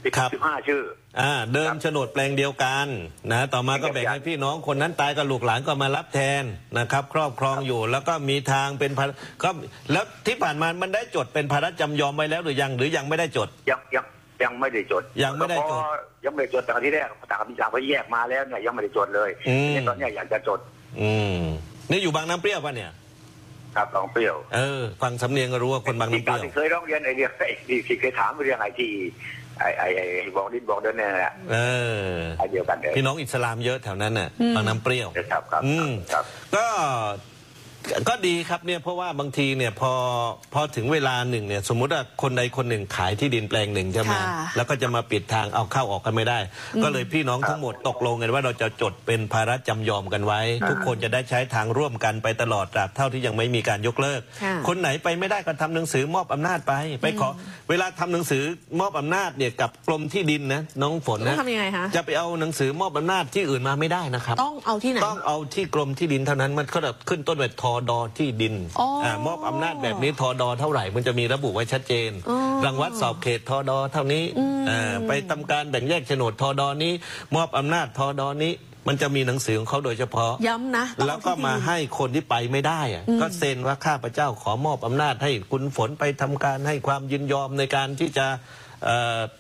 15 ชื่อเดิมโฉนดแปลงเดียวกันนะต่อมาก็แบ่งให้พี่น้องคนนั้นตายกับลูกหลานก็มารับแทนนะครับครอบครองอยู่แล้วก็มีทางเป็นก็แล้วที่ผ่านมามันได้จดเป็นภาระจำยอมไว้แล้วหรือยังไม่ได้จดยังไม่ได้จดยังไม่ได้จดแต่ที่แรกต่างที่สามเขาแยกมาแล้วเนี่ยยังไม่ได้จดเลยตอนนี้อยากจะจดนี่อยู่บางน้ำเปรี้ยวป่ะเนี่ยครับบางเปรี้ยวฟังสำเนียงก็รู้ว่าคนบางน้ำเปรี้ยวเคยร้องเรียนไอ้เรื่องที่เคยถามเรื่องไอ้ที่ไอ้บอกดินบอกเดินเนี่ยแหละไอ้เดียวกันเลยพี่น้องอิสลามเยอะแถวนั้นน่ะบางน้ำเปรี้ยวครับก็ดีครับเนี่ยเพราะว่าบางทีเนี่ยพอถึงเวลาหนึ่งเนี่ยสมมุติว่าคนใดคนหนึ่งขายที่ดินแปลงหนึ่งใช่ไหมแล้วก็จะมาปิดทางเอาเข้าออกกันไม่ได้ก็เลยพี่น้องทั้งหมดตกลงกันว่าเราจะจดเป็นภาระจำยอมกันไว้ทุกคนจะได้ใช้ทางร่วมกันไปตลอดตราบเท่าที่ยังไม่มีการยกเลิกคนไหนไปไม่ได้ก็ทำหนังสือมอบอำนาจไปขอเวลาทำหนังสือมอบอำนาจเนี่ยกับกรมที่ดินนะน้องฝนนะจะไปเอาหนังสือมอบอำนาจที่อื่นมาไม่ได้นะครับต้องเอาที่ไหนต้องเอาที่กรมที่ดินเท่านั้นมันก็แบบขึ้นต้นแบบทดที่ดินมอบอำนาจแบบนี้ทดเท่าไหร่มันจะมีระบุไว้ชัดเจนรังวัดสอบเขตทดเท่านี้ไปทำการแบ่งแยกโฉนดทดนี้มอบอำนาจทดนี้มันจะมีหนังสือของเขาโดยเฉพาะย้ำนะแล้วก็มาให้คนที่ไปไม่ได้ก็เซ็นว่าข้าพเจ้าขอมอบอำนาจให้คุณฝนไปทำการให้ความยินยอมในการที่จะ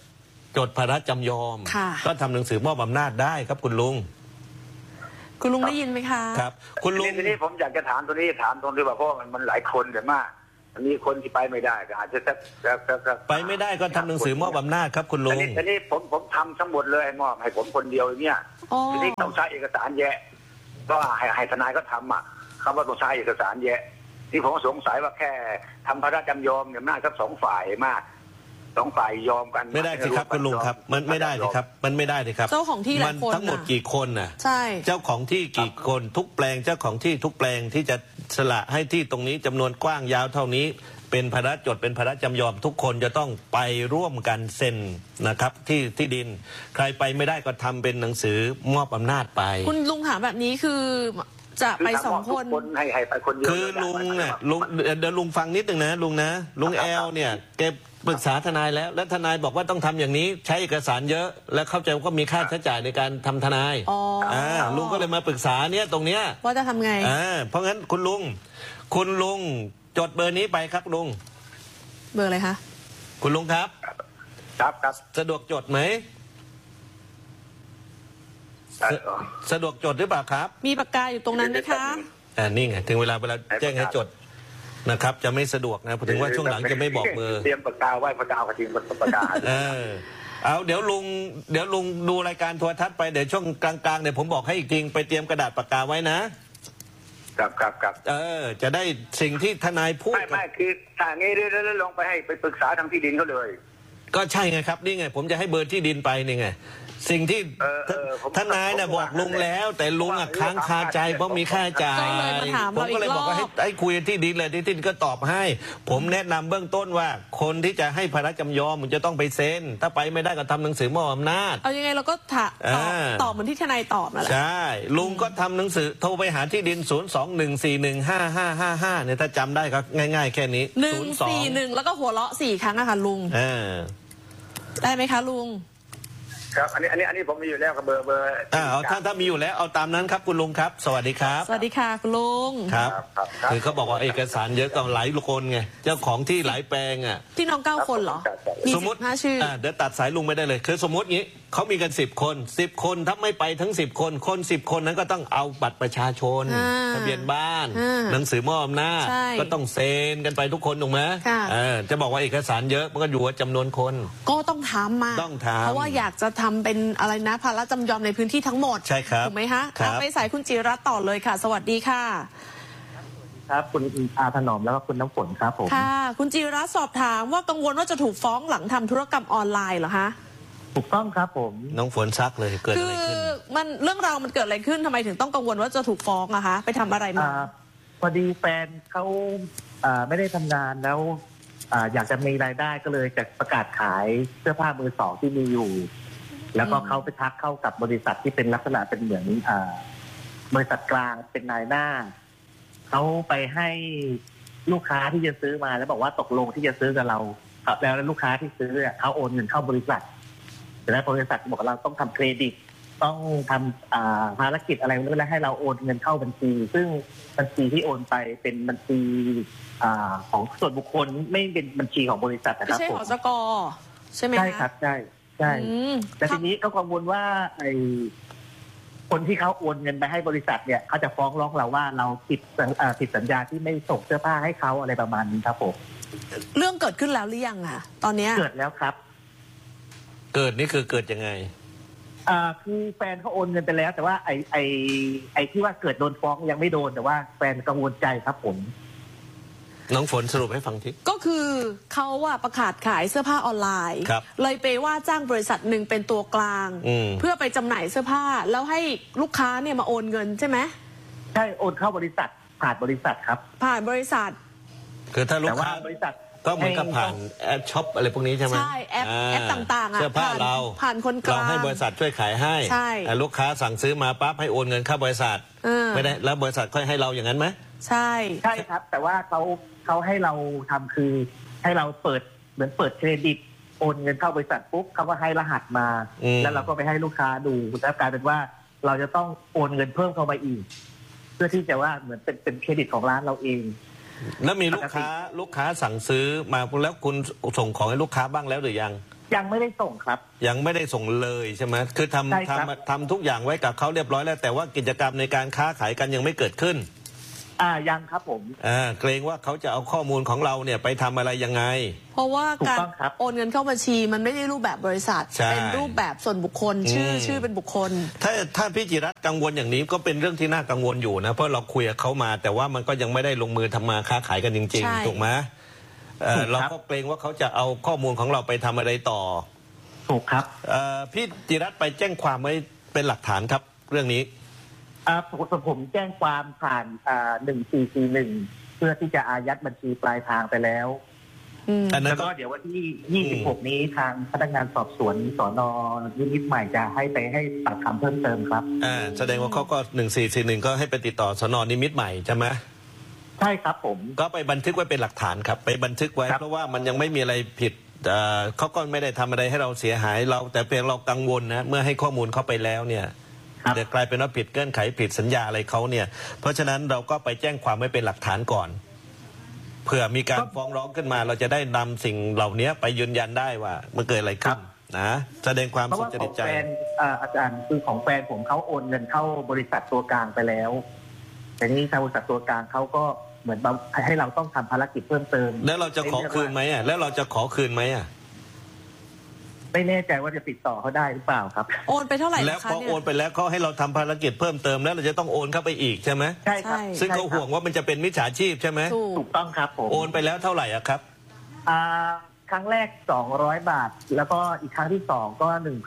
จดพระราชจำยอมก็ทำหนังสือมอบอำนาจได้ครับคุณลุงได้ยินไหมคะครับคุณลุงทีนี้ผมอยากจะถามตัวนี้ถามตรงที่ว่าเพราะมันหลายคนแต่มากมีคนที่ไปไม่ได้ก็อาจจะไปไม่ได้ก็ทำหนังสือมอบอำนาจครับคุณลุงทีนี้ผมทำทั้งหมดเลยมอบให้ผมคนเดียวอย่างเงี้ยทีนี้ต้องใช้เอกสารแยะก็ให้ทนายก็ทำคำว่าต้องใช้เอกสารแยะที่ผมสงสัยว่าแค่ทำพระราชจำยอมเนี่ยน่าจะ2 ฝ่ายมาก2 ฝ่ายยอมกันไม่ได้สิครับคุณลุงครับมันไม่ได้สิครับมันไม่ได้สิครับเจ้าของที่หลายคนทั้งหมดกี่คนน่ะใช่เจ้าของที่กี่คนทุกแปลงเจ้าของที่ทุกแปลงที่จะสละให้ที่ตรงนี้จำนวนกว้างยาวเท่านี้เป็นพระราชจดเป็นพระราชจำยอมทุกคนจะต้องไปร่วมกันเซ็นนะครับที่ดินใครไปไม่ได้ก็ทำเป็นหนังสือมอบอำนาจไปคุณลุงถามแบบนี้คือจะไป2 คนให้ไปคนเดียวคือลุงเนี่ยลุงเดี๋ยวลุงฟังนิดนึงนะลุงนะลุงแอลเนี่ยแกปรึกษาทนายแล้วและทนายบอกว่าต้องทำอย่างนี้ใช้เอกสารเยอะและเข้าใจว่ามีค่าใช้จ่ายในการทำทนายลุงก็เลยมาปรึกษาเนี่ยตรงเนี้ยว่าจะทำไงเพราะงั้นคุณลุงจดเบอร์นี้ไปครับลุงเบอร์อะไรคะคุณลุงครับครับสะดวกจดไหมสะดวกจดหรือเปล่าครับมีปากกาอยู่ตรงนั้นไหมคะนี่ไงถึงเวลาแจ้งให้จดนะครับจะไม่สะดวกนะถึงว่าช่วงหลังจะไม่บอกเบอร์เตรียมปากกาไว้ปากกากระทิงปากกาเอาเดี๋ยวลุงดูรายการโทรทัศน์ไปเดี๋ยวช่วงกลางๆเดี๋ยวผมบอกให้อีกทีไปเตรียมกระดาษปากกาไว้นะครับจะได้สิ่งที่ทนายพูดไม่คือถ้างี้แล้วลงไปให้ไปปรึกษาทางที่ดินเขาเลยก็ใช่ไงครับนี่ไงผมจะให้เบอร์ที่ดินไปนี่ไงสิ่งที่ทนายน่ะบอกลุงแล้วแต่ลุงค้างคาใจเพราะมีค่าใช้จ่ายผมก็เลยบอกว่าให้คุยที่ดินเลยที่ดินก็ตอบให้ผมแนะนำเบื้องต้นว่าคนที่จะให้พระราชจำยอมมันจะต้องไปเซ็นถ้าไปไม่ได้ก็ทำหนังสือมอบอำนาจเอายังไงเราก็ตอบเหมือนที่ทนายตอบนั่นแหละใช่ลุงก็ทำหนังสือโทรไปหาที่ดิน021415555เนี่ยถ้าจำได้ก็ง่ายๆแค่นี้ 141แล้วก็หัวเราะ4 ครั้งอะค่ะลุงได้ไหมคะลุงครับอันนี้ผมมีอยู่แล้วกับเบอร์ถ้ามีอยู่แล้วเอาตามนั้นครับคุณลุงครับสวัสดีครับสวัสดีค่ะคุณลุงครับคือเขาบอกว่าเอกสารเยอะต้องหลายคนไงเจ้าของที่หลายแปลงที่น้อง9 คนเหรอสมมติ5 ชื่อเดี๋ยวตัดสายลุงไม่ได้เลยคือสมมติงี้เขามีกัน10 คน10 คนถ้าไม่ไปทั้ง10 คน10 คนนั้นก็ต้องเอาบัตรประชาชนทะเบียนบ้านหนังสือมอบอำนาจก็ต้องเซ็นกันไปทุกคนถูกไหมจะบอกว่าเอกสารเยอะมันก็อยู่ว่าจำนวนคนก็ต้องทำมาเพราะว่าอยากจะทำเป็นอะไรนะพระราชจำยอมในพื้นที่ทั้งหมดใช่ครับถูกไหมคะไปสายคุณจิรัตน์ต่อเลยค่ะสวัสดีค่ะครับคุณอาถนอมแล้วก็คุณน้ำฝนครับผมค่ะคุณจิรัตน์สอบถามว่ากังวลว่าจะถูกฟ้องหลังทำธุรกรรมออนไลน์เหรอคะถูกต้องครับผมน้องฝนซักเลยเกิดอะไรขึ้นมันเรื่องราวมันเกิดอะไรขึ้นทำไมถึงต้องกังวลว่าจะถูกฟ้องอะคะไปทำอะไรมาพอดีแฟนเขาไม่ได้ทำงานแล้วอยากจะมีรายได้ก็เลยจะประกาศขายเสื้อผ้ามือ 2ที่มีอยู่แล้วก็เขาไปทักเข้ากับบริษัทที่เป็นลักษณะเป็นเหมือนบริษัทกลางเป็นนายหน้าเขาไปให้ลูกค้าที่จะซื้อมาแล้วบอกว่าตกลงที่จะซื้อกับเราแล้วลูกค้าที่ซื้อเขาโอนเงินเข้าบริษัทแล้วบริษัทบอกเราต้องทำเครดิตต้องทำภารกิจอะไรแล้วให้เราโอนเงินเข้าบัญชีซึ่งบัญชีที่โอนไปเป็นบัญชีของส่วนบุคคลไม่เป็นบัญชีของบริษัทนะครับไม่ใช่ของสก.ใช่ไหมใช่ครับใช่แต่ทีนี้ก็กังวลว่าไอ้คนที่เขาโอนเงินไปให้บริษัทเนี่ยเขาจะฟ้องร้องเราว่าเราผิดสัญญาที่ไม่ส่งเสื้อผ้าให้เขาอะไรประมาณนี้ครับผมเรื่องเกิดขึ้นแล้วหรือยังอ่ะตอนนี้เกิดแล้วครับเกิดนี่คือเกิดยังไงคือแฟนเขาโอนเงินไปแล้วแต่ว่าไอ้ที่ว่าเกิดโดนฟ้องยังไม่โดนแต่ว่าแฟนกังวลใจครับผมน้องฝนสรุปให้ฟังทีก็คือเขาประกาศขายเสื้อผ้าออนไลน์เลยไปว่าจ้างบริษัทหนึ่งเป็นตัวกลางเพื่อไปจำหน่ายเสื้อผ้าแล้วให้ลูกค้าเนี่ยมาโอนเงินใช่ไหมใช่โอนเข้าบริษัทผ่านบริษัทครับผ่านบริษัทคือถ้าลูกค้าบริษัทก็เหมือนกับผ่านแอปช็อปอะไรพวกนี้ใช่ไหมใช่แอปต่างๆเสื้อผ้าเราผ่านคนกลางเราให้บริษัทช่วยขายให้ลูกค้าสั่งซื้อมาปั๊บให้โอนเงินเข้าบริษัทไม่ได้แล้วบริษัทค่อยให้เราอย่างนั้นไหมใช่ครับแต่ว่าเขาให้เราทำคือให้เราเปิดเหมือนเปิดเครดิตโอนเงินเข้าบริษัทปุ๊บเขาก็ให้รหัสมาแล้วเราก็ไปให้ลูกค้าดูแล้วกลายเป็นว่าเราจะต้องโอนเงินเพิ่มเข้ามาอีกเพื่อที่จะว่าเหมือนเป็นเครดิตของร้านเราเองแล้วมีลูกค้าสั่งซื้อมาแล้วคุณส่งของให้ลูกค้าบ้างแล้วหรือยังยังไม่ได้ส่งครับยังไม่ได้ส่งเลยใช่ไหมคือทำทุกอย่างไว้กับเขาเรียบร้อยแล้วแต่ว่ากิจกรรมในการค้าขายกันยังไม่เกิดขึ้นยังครับผมเกรงว่าเขาจะเอาข้อมูลของเราเนี่ยไปทำอะไรยังไงเพราะว่าการโอนเงินเข้าบัญชีมันไม่ได้รูปแบบบริษัทเป็นรูปแบบส่วนบุคคลชื่อเป็นบุคคลถ้าพี่จิรัตน์กังวลอย่างนี้ก็เป็นเรื่องที่น่ากังวลอยู่นะเพราะเราคุยกับเขามาแต่ว่ามันก็ยังไม่ได้ลงมือทำมาค้าขายกันจริงๆถูกไหมเราก็เกรงว่าเขาจะเอาข้อมูลของเราไปทำอะไรต่อถูกครับพี่จิรัตน์ไปแจ้งความไว้เป็นหลักฐานครับเรื่องนี้ผมแจ้งความผ่าน1441เพื่อที่จะอายัดบัญชีปลายทางไปแล้วแล้วก็เดี๋ยววันที่26นี้ทางพนักงานสอบสวนสน.นิมิตรใหม่จะให้ปากคำเพิ่มเติมครับแสดงว่าเขาก็1441ก็ให้ไปติดต่อสน.นิมิตรใหม่ใช่ไหมใช่ครับผมก็ไปบันทึกไว้เป็นหลักฐานครับไปบันทึกไว้เพราะว่ามันยังไม่มีอะไรผิดเขาก็ไม่ได้ทำอะไรให้เราเสียหายเราแต่เพียงเรากังวลนะเมื่อให้ข้อมูลเขาไปแล้วเนี่ยเดี๋ยวกลายเป็นว่าผิดเงื่อนไขผิดสัญญาอะไรเขาเนี่ยเพราะฉะนั้นเราก็ไปแจ้งความไว้เป็นหลักฐานก่อนเผื่อมีการฟ้องร้องขึ้นมาเราจะได้นำสิ่งเหล่านี้ไปยืนยันได้ว่ามันเกิดอะไรขึ้นนะแสดงความสุจริตใจอาจารย์คือของแฟนผมเขาโอนเงินเข้าบริษัทตัวกลางไปแล้วแต่นี่ทางบริษัทตัวกลางเขาก็เหมือนให้เราต้องทำภารกิจเพิ่มเติมแล้วเราจะขอคืนไหมแล้วเราจะขอคืนไหมไม่แน่ใจว่าจะติดต่อเขาได้หรือเปล่าครับโอนไปเท่าไหร่แล้วพอโอนไปแล้วเขาให้เราทำภารกิจเพิ่มเติมแล้วเราจะต้องโอนเข้าไปอีกใช่ไหมใช่ครับซึ่งเขาห่วงว่ามันจะเป็นมิจฉาชีพใช่ไหมถูกต้องครับผมโอนไปแล้วเท่าไหร่ครับครั้งแรก200 บาทแล้วก็อีกครั้งที่2ก็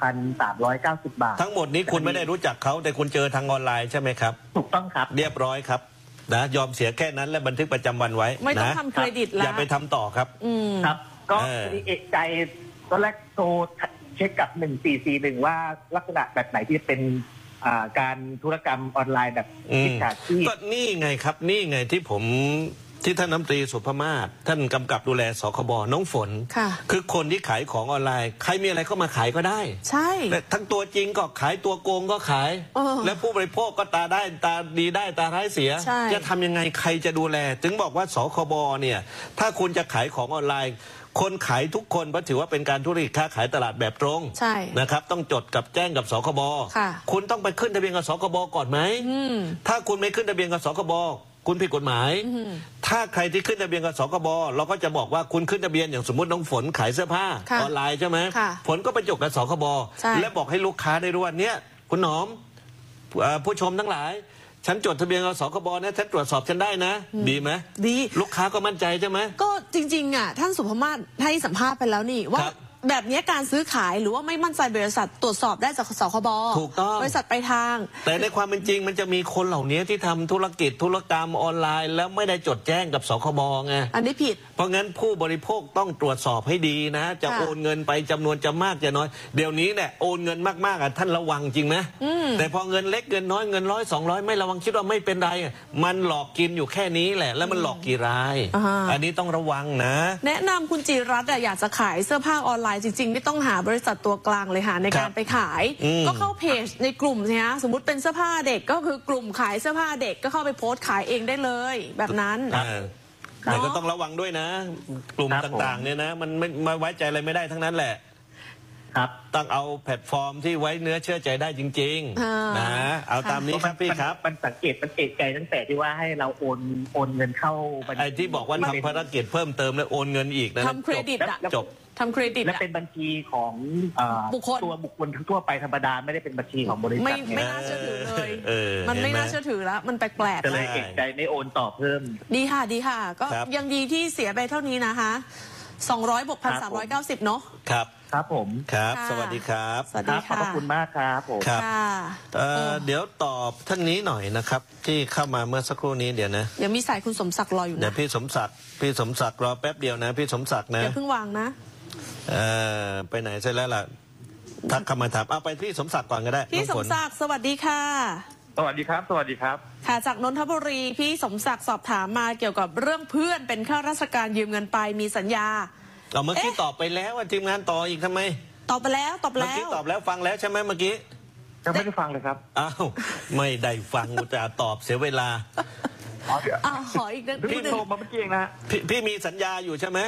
1,390 บาททั้งหมดนี้คุณไม่ได้รู้จักเขาแต่คุณเจอทางออนไลน์ใช่ไหมครับถูกต้องครับเรียบร้อยครับนะยอมเสียแค่นั้นและบันทึกประจำวันไว้ไม่ต้องทำเครดิตแล้วอย่าไปทำต่อครับครับก็เอกใจตอนแรกโทรเช็คกับ1441ว่าลักษณะแบบไหนที่เป็นการธุรกรรมออนไลน์แบบมิจฉาชีพก็นี่ไงครับนี่ไงที่ท่านรัฐมนตรีสุภมาศท่านกำกับดูแลสคบน้องฝนคือคนที่ขายของออนไลน์ใครมีอะไรเข้ามาขายก็ได้ใช่ทั้งตัวจริงก็ขายตัวโกงก็ขายและผู้บริโภคก็ตาได้ตาดีได้ตาร้ายเสียจะทำยังไงใครจะดูแลถึงบอกว่าสคบเนี่ยถ้าคุณจะขายของออนไลน์คนขายทุกคนเพราะถือว่าเป็นการธุรกิจค้าขายตลาดแบบตรงนะครับต้องจดกับแจ้งกับสคบคุณต้องไปขึ้นทะเบียนกับสคบก่อนไหมถ้าคุณไม่ขึ้นทะเบียนกับสคบคุณผิดกฎหมายถ้าใครที่ขึ้นทะเบียนกับสคบเราก็จะบอกว่าคุณขึ้นทะเบียนอย่างสมมติน้องฝนขายเสื้อผ้าออนไลน์ใช่ไหมฝนก็ไปจดกับสคบและบอกให้ลูกค้าได้รู้ว่าเนี่ยคุณหนอมผู้ชมทั้งหลายฉันจดทะเบียนกับสคบนะฉันตรวจสอบฉันได้นะดีไหมดีลูกค้าก็มั่นใจใช่ไหมก็จริงๆท่านสุภมาศให้สัมภาษณ์ไปแล้วนี่ว่าแบบนี้การซื้อขายหรือว่าไม่มั่นใจบริษัทตรวจสอบได้จากสคบถูกต้องบริษัทไปทางแต่ในความเป็นจริงมันจะมีคนเหล่านี้ที่ทำธุรกิจธุรกรรมออนไลน์แล้วไม่ได้จดแจ้งกับสคบไงอันนี้ผิดเพราะงั้นผู้บริโภคต้องตรวจสอบให้ดีนะจะโอนเงินไปจำนวนจะมากจะน้อยเดี๋ยวนี้เนี่ยโอนเงินมากๆท่านระวังจริงไหมแต่พอเงินเล็กเงินน้อยเงิน100 200ไม่ระวังคิดว่าไม่เป็นไรมันหลอกกินอยู่แค่นี้แหละแล้วมันหลอกกี่รายอันนี้ต้องระวังนะแนะนำคุณจิรัตน์อยากจะขายเสื้อผ้าออนไลน์จริงๆไม่ต้องหาบริษัทตัวกลางเลยค่ะในการไปขายก็เข้าเพจในกลุ่มนะสมมุติเป็นเสื้อผ้าเด็กก็คือกลุ่มขายเสื้อผ้าเด็กก็เข้าไปโพสต์ขายเองได้เลยแบบนั้นแต่ก็ต้องระวังด้วยนะกลุ่มต่างๆเนี่ยนะมันไม่มาไว้ใจอะไรไม่ได้ทั้งนั้นแหละครับต้องเอาแพลตฟอร์มที่ไว้เนื้อเชื่อใจได้จริงๆนะเอาตามนี้ครับพี่ครับมันสังเกตมันเอกใจตั้งแต่ที่ว่าให้เราโอนเงินเข้าไอ้ที่บอกว่าทำภารกิจเพิ่มเติมแล้วโอนเงินอีกนะทำเครดิตจบทำเครดิตและเป็นบัญชีของตัวบุคคลทั่วไปธรรมดาไม่ได้เป็นบัญชีของบริษัทไม่น่าเชื่อถือเลยมันไม่น่าเชื่อถือแล้วมันแปลกๆเลยเอกใจไม่โอนต่อเพิ่มดีค่ะก็ยังดีที่เสียไปเท่านี้นะคะ200 บวก 1,390เนาะครับผมครับสวัสดีครับสวัสดีค่ะขอบคุณมากครับผมครับเดี๋ยวตอบท่านนี้หน่อยนะครับที่เข้ามาเมื่อสักครู่นี้เดี๋ยวนะยังมีสายคุณสมศักดิ์รออยู่นะเดี๋ยวพี่สมศักดิ์รอแป๊บเดียวนะพี่สมศักดิ์นะอย่าเพิ่งวางนะไปไหนใช่แล้วล่ะทักเข้ามาถามเอาไปพี่สมศักดิ์ก่อนก็ได้พี่สมศักดิ์สวัสดีค่ะสวัสดีครับสวัสดีครับค่ะจากนนทบุรีพี่สมศักดิ์สอบถามมาเกี่ยวกับเรื่องเพื่อนเป็นข้าราชการยืมเงินไปมีสัญญาเมื่อกี้ตอบไปแล้วทีมงานต่ออีกทำไมตอบไปแล้วเมื่อกี้ตอบแล้วฟังแล้วใช่ไหมเมื่อกี้ยังไม่ได้ฟังเลยครับอ้าวไม่ได้ฟังจะตอบเสียเวลาขออีกนิดนึงพี่โทรมาเมื่อกี้เองนะพี่มีสัญญาอยู่ใช่ไหม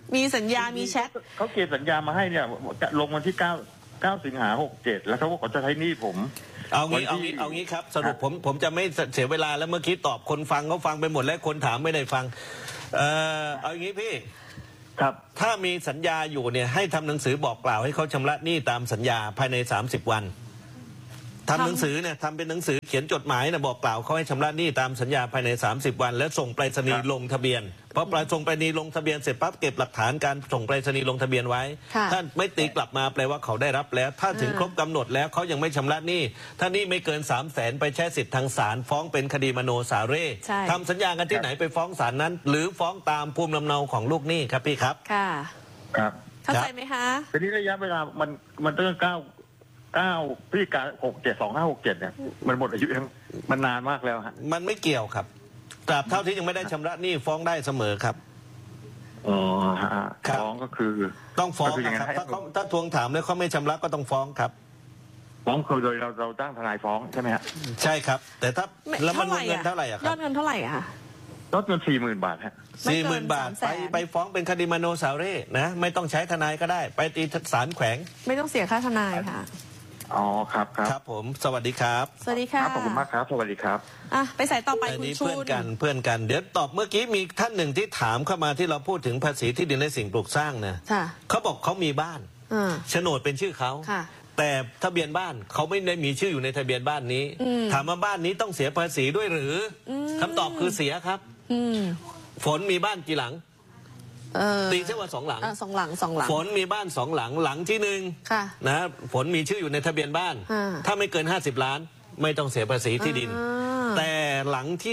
มีสัญญามีแชทเขาเขียนสัญญามาให้เนี่ยจะลงวันที่9 สิงหา 67แล้วเขาบอกเขาจะใช้หนี้ผมเอางี้ครับสรุปผมจะไม่เสียเวลาแล้วเมื่อกี้ตอบคนฟังเขาฟังไปหมดแล้วคนถามไม่ได้ฟังเอาอย่างนี้พี่ครับถ้ามีสัญญาอยู่เนี่ยให้ทำหนังสือบอกกล่าวให้เขาชำระหนี้ตามสัญญาภายใน30 วันทำหนังสือเนี่ยทำเป็นหนังสือเขียนจดหมายนะบอกกล่าวเขาให้ชำระหนี้ตามสัญญาภายใน30 วันแล้วส่งไปรษณีย์ลงทะเบียนพอส่งไปรษณีย์ลงทะเบียนเสร็จปั๊บเก็บหลักฐานการส่งไปรษณีย์ลงทะเบียนไว้ถ้าไม่ตีกลับมาแปลว่าเขาได้รับแล้วถ้าถึงครบกำหนดแล้วเขายังไม่ชำระหนี้ถ้าหนี้ไม่เกิน300,000ไปใช้สิทธิ์ทางศาลฟ้องเป็นคดีมโนสาเร่ทำสัญญากันที่ไหนไปฟ้องศาลนั้นหรือฟ้องตามภูมิลำเนาของลูกหนี้ครับพี่ครับค่ะครับเข้าใจไหมคะทีนี้ระยะเวลามันตั้ง9 พฤศจิกายน 2567เนี่ยมันหมดอายุยังมันนานมากแล้วฮะมันไม่เกี่ยวครับตราบเท่าที่ยังไม่ได้ชำระหนี้ฟ้องได้เสมอครับอ๋อฮะฟ้องก็คือต้องฟ้องครับถ้าทวงถามแล้วเขาไม่ชำระก็ต้องฟ้องครับฟ้องคือโดยเราตั้งทนายฟ้องใช่ไหมฮะใช่ครับแต่ถ้าแล้วมันเงินเท่าไหร่ครับยอดเงินเท่าไหร่อะคะยอดเงิน40,000 บาทฮะ 40,000 บาทไปฟ้องเป็นคดีมโนสาเร่นะไม่ต้องใช้ทนายก็ได้ไปตีศาลแขวงไม่ต้องเสียค่าทนายค่ะอ๋อครับครับผมสวัสดีครับสวัสดีค่ะขอบคุณมากครับสวัสดีครับไปสายต่อไปคุณชูนเพื่อนกันเดี๋ยวตอบเมื่อกี้มีท่านหนึ่งที่ถามเข้ามาที่เราพูดถึงภาษีที่ดินและสิ่งปลูกสร้างนะเขาบอกเขามีบ้านโฉนดเป็นชื่อเขาแต่ทะเบียนบ้านเขาไม่ได้มีชื่ออยู่ในทะเบียนบ้านนี้ถามว่าบ้านนี้ต้องเสียภาษีด้วยหรือคำตอบคือเสียครับฝนมีบ้านกี่หลังตีเชื่อว่า2 หลัง 2 หลังฝนมีบ้าน2 หลังหลังที่1นะฝนมีชื่ออยู่ในทะเบียนบ้านถ้าไม่เกิน50 ล้านไม่ต้องเสียภาษีที่ดินแต่หลังที่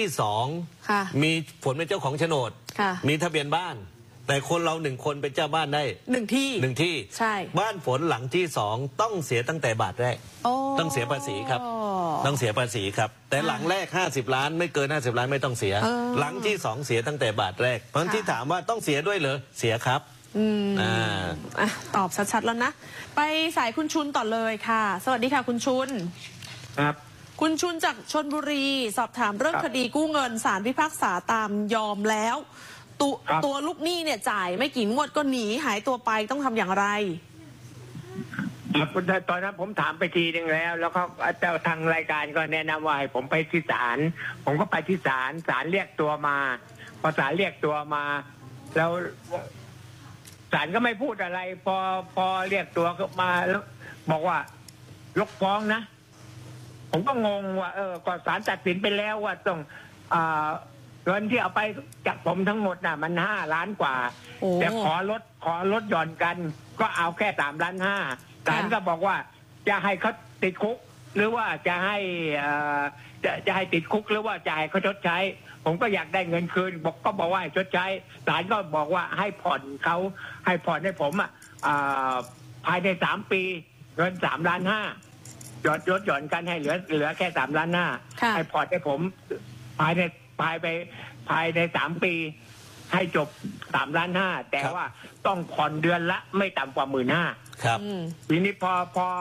2มีฝนเป็นเจ้าของโฉนดมีทะเบียนบ้านแต่คนเรา1 คนเป็นเจ้าบ้านได้ 1 ที่ใช่บ้านฝนหลังที่2ต้องเสียตั้งแต่บาทแรกต้องเสียภาษีครับต้องเสียภาษีครับแต่หลังแรก50 ล้านไม่เกิน50 ล้านไม่ต้องเสียหลังที่2เสียตั้งแต่บาทแรกเพราะที่ถามว่าต้องเสียด้วยเหรอเสียครับตอบชัดๆแล้วนะไปสายคุณชุนต่อเลยค่ะสวัสดีค่ะคุณชุนครับคุณชุนจากชลบุรีสอบถามเรื่องคดีกู้เงินศาลพิพากษาตามยอมแล้วตัวลูกหนี้เนี่ยจ่ายไม่กี่งวดก็หนีหายตัวไปต้องทำอย่างไรตอนนั้นผมถามไปทีนึงแล้วก็เจ้าทางรายการก็แนะนำว่าให้ผมไปที่ศาลผมก็ไปที่ศาลเรียกตัวมาพอศาลเรียกตัวมาแล้วศาลก็ไม่พูดอะไรพอเรียกตัวมาแล้วบอกว่ายกฟ้องนะผมก็งงว่าก่อนศาลตัดสินไปแล้วว่าต้องเงินที่เอาไปจากผมทั้งหมดน่ะมัน5 ล้านกว่าแต่ขอลดหย่อนกันก็เอาแค่3.5 ล้านศาลก็บอกว่าจะให้เขาติดคุกหรือว่าจะให้จะให้ติดคุกหรือว่าจะให้เขาชดใช้ผมก็อยากได้เงินคืนบอกว่าให้ชดใช้ศาลก็บอกว่าให้ผ่อนให้ผมภายใน3 ปีเงิน3.5 ล้านหย่อนกันให้เหลือแค่3.5 ล้านให้ผ่อนให้ผมภายใน3 ปีให้จบ3.5 ล้านแต่ว่าต้องผ่อนเดือนละไม่ต่ำกว่า 15,000 ครับทีนี้พอ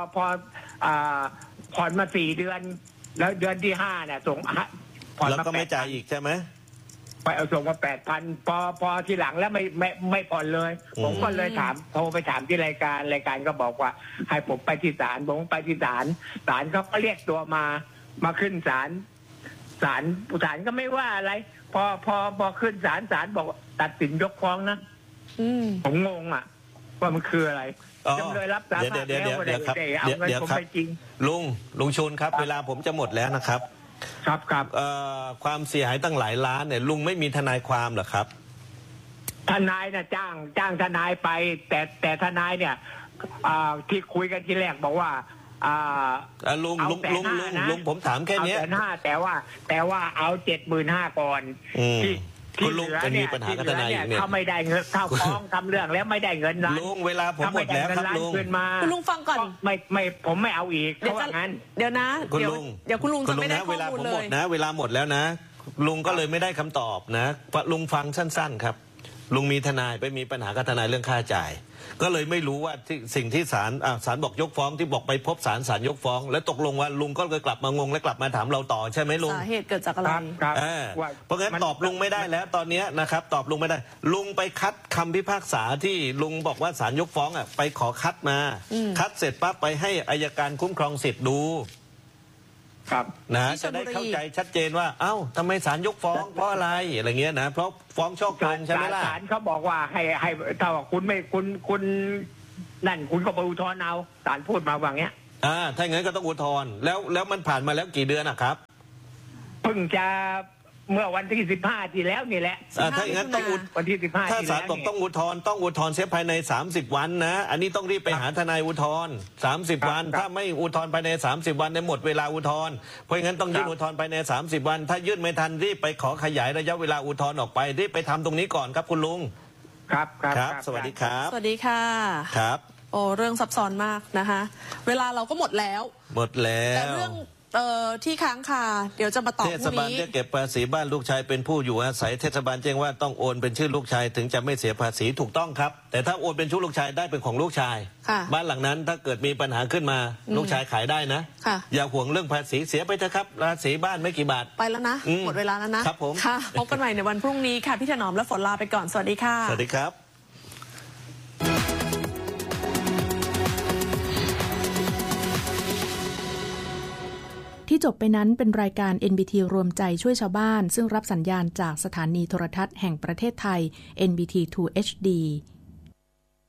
ผ่อนมา4 เดือนแล้วเดือนที่5เนี่ยส่งผ่อนแล้วก็ไม่จ่ายอีกใช่ไหมไปเอาส่งมา 8,000 พอทีหลังแล้วไม่ผ่อนเลยผมก็เลยโทรไปถามที่รายการก็บอกว่าให้ผมไปที่ศาลผมไปที่ศาลเขาก็เรียกตัวมาขึ้นศาลก็ไม่ว่าอะไรพอขึ้นศาลบอกตัดสินยกฟ้องนะผมงงว่ามันคืออะไรจำเลยรับสารภาพแล้วว่าได้เอาเงินผมไปจริงลุงชุนครับเวลาผมจะหมดแล้วนะครับครับความเสียหายตั้งหลายล้านเนี่ยลุงไม่มีทนายความเหรอครับทนายน่ะจ้างทนายไปแต่ทนายเนี่ยที่คุยกันทีแรกบอกว่าลุงผมถามแค่นี้ 1.5 แต่ว่าเอา 75,000 ก่อนคุณลุงจะมีปัญหากับทนายอีกเนี่ยเขาไม่ได้เงินเข้าฟ้องทำเรื่องแล้วไม่ได้เงินล้านลุงเวลาผมหมดแล้วครับลุงคุณลุงฟังก่อนไม่ผมไม่เอาอีกเพราะงั้นเดี๋ยวนะเดี๋ยวคุณลุงจะไม่ได้ข้อมูลเลยเวลาหมดแล้วนะลุงก็เลยไม่ได้คำตอบนะลุงฟังสั้นๆครับลุงมีทนายไปมีปัญหากับทนายเรื่องค่าจ่ายก็เลยไม่รู้ว่าสิ่งที่ศาลบอกยกฟ้องที่บอกไปพบศาลยกฟ้องแล้วตกลงว่าลุงก็เลยกลับมางงและกลับมาถามเราต่อใช่ไหมลุงสาเหตุเกิดจากอะไรเพราะงั้นตอบลุงไม่ได้แล้วตอนนี้นะครับตอบลุงไม่ได้ลุงไปคัดคำพิพากษาที่ลุงบอกว่าศาลยกฟ้องไปขอคัดมาคัดเสร็จปั๊บไปให้อัยการคุ้มครองสิทธิ์ดูครับนะจะได้เข้าใจชัดเจนว่าเอ้าทำไมศาลยกฟ้องเพราะอะไรอะไรเงี้ยนะเพราะฟ้องช่อโกงใช่ไหมล่ะศาลเขาบอกว่าให้ถ้าคุณไม่คุณนั่นคุณก็ไปอุทธรณ์เอาศาลพูดมาว่างี้ถ้าอย่างนั้นก็ต้องอุทธรณ์แล้วมันผ่านมาแล้วกี่เดือนนะครับเพิ่งจะเมื่อวันที่15ที่แล้วนี่แหละถ้าอย่างนั้นต้องวันที่15 ถ้าศาลบอกต้องอุทธรณ์เสียภายใน30วันนะอันนี้ต้องรีบไปหาทนายอุทธรณ์30วันถ้าไม่อุทธรณ์ภายใน30วันในหมดเวลาอุทธรณ์เพราะงั้นต้องยื่นอุทธรณ์ภายใน30วันถ้ายื่นไม่ทันรีบไปขอขยายระยะเวลาอุทธรณ์ออกไปรีบไปทำตรงนี้ก่อนครับคุณลุงครับสวัสดีครับสวัสดีค่ะครับโอ้เรื่องซับซ้อนมากนะคะเวลาเราก็หมดแล้วแต่เรื่องที่ค้างคาเดี๋ยวจะมาตอบพรุ่งนี้เทศบาลเรียกเก็บภาษีบ้านลูกชายเป็นผู้อยู่อาศัยเทศบาลแจ้งว่าต้องโอนเป็นชื่อลูกชายถึงจะไม่เสียภาษีถูกต้องครับแต่ถ้าโอนเป็นชื่อลูกชายได้เป็นของลูกชายบ้านหลังนั้นถ้าเกิดมีปัญหาขึ้นมาลูกชายขายได้นะอย่าห่วงเรื่องภาษีเสียไปเถอะครับภาษีบ้านไม่กี่บาทไปแล้วนะหมดเวลาแล้วนะครับผมค่ะพบกันใหม่ในวันพรุ่งนี้ค่ะพี่ถนอมและฝนลาไปก่อนสวัสดีค่ะสวัสดีครับที่จบไปนั้นเป็นรายการ NBT รวมใจช่วยชาวบ้านซึ่งรับสัญญาณจากสถานีโทรทัศน์แห่งประเทศไทย NBT 2 HD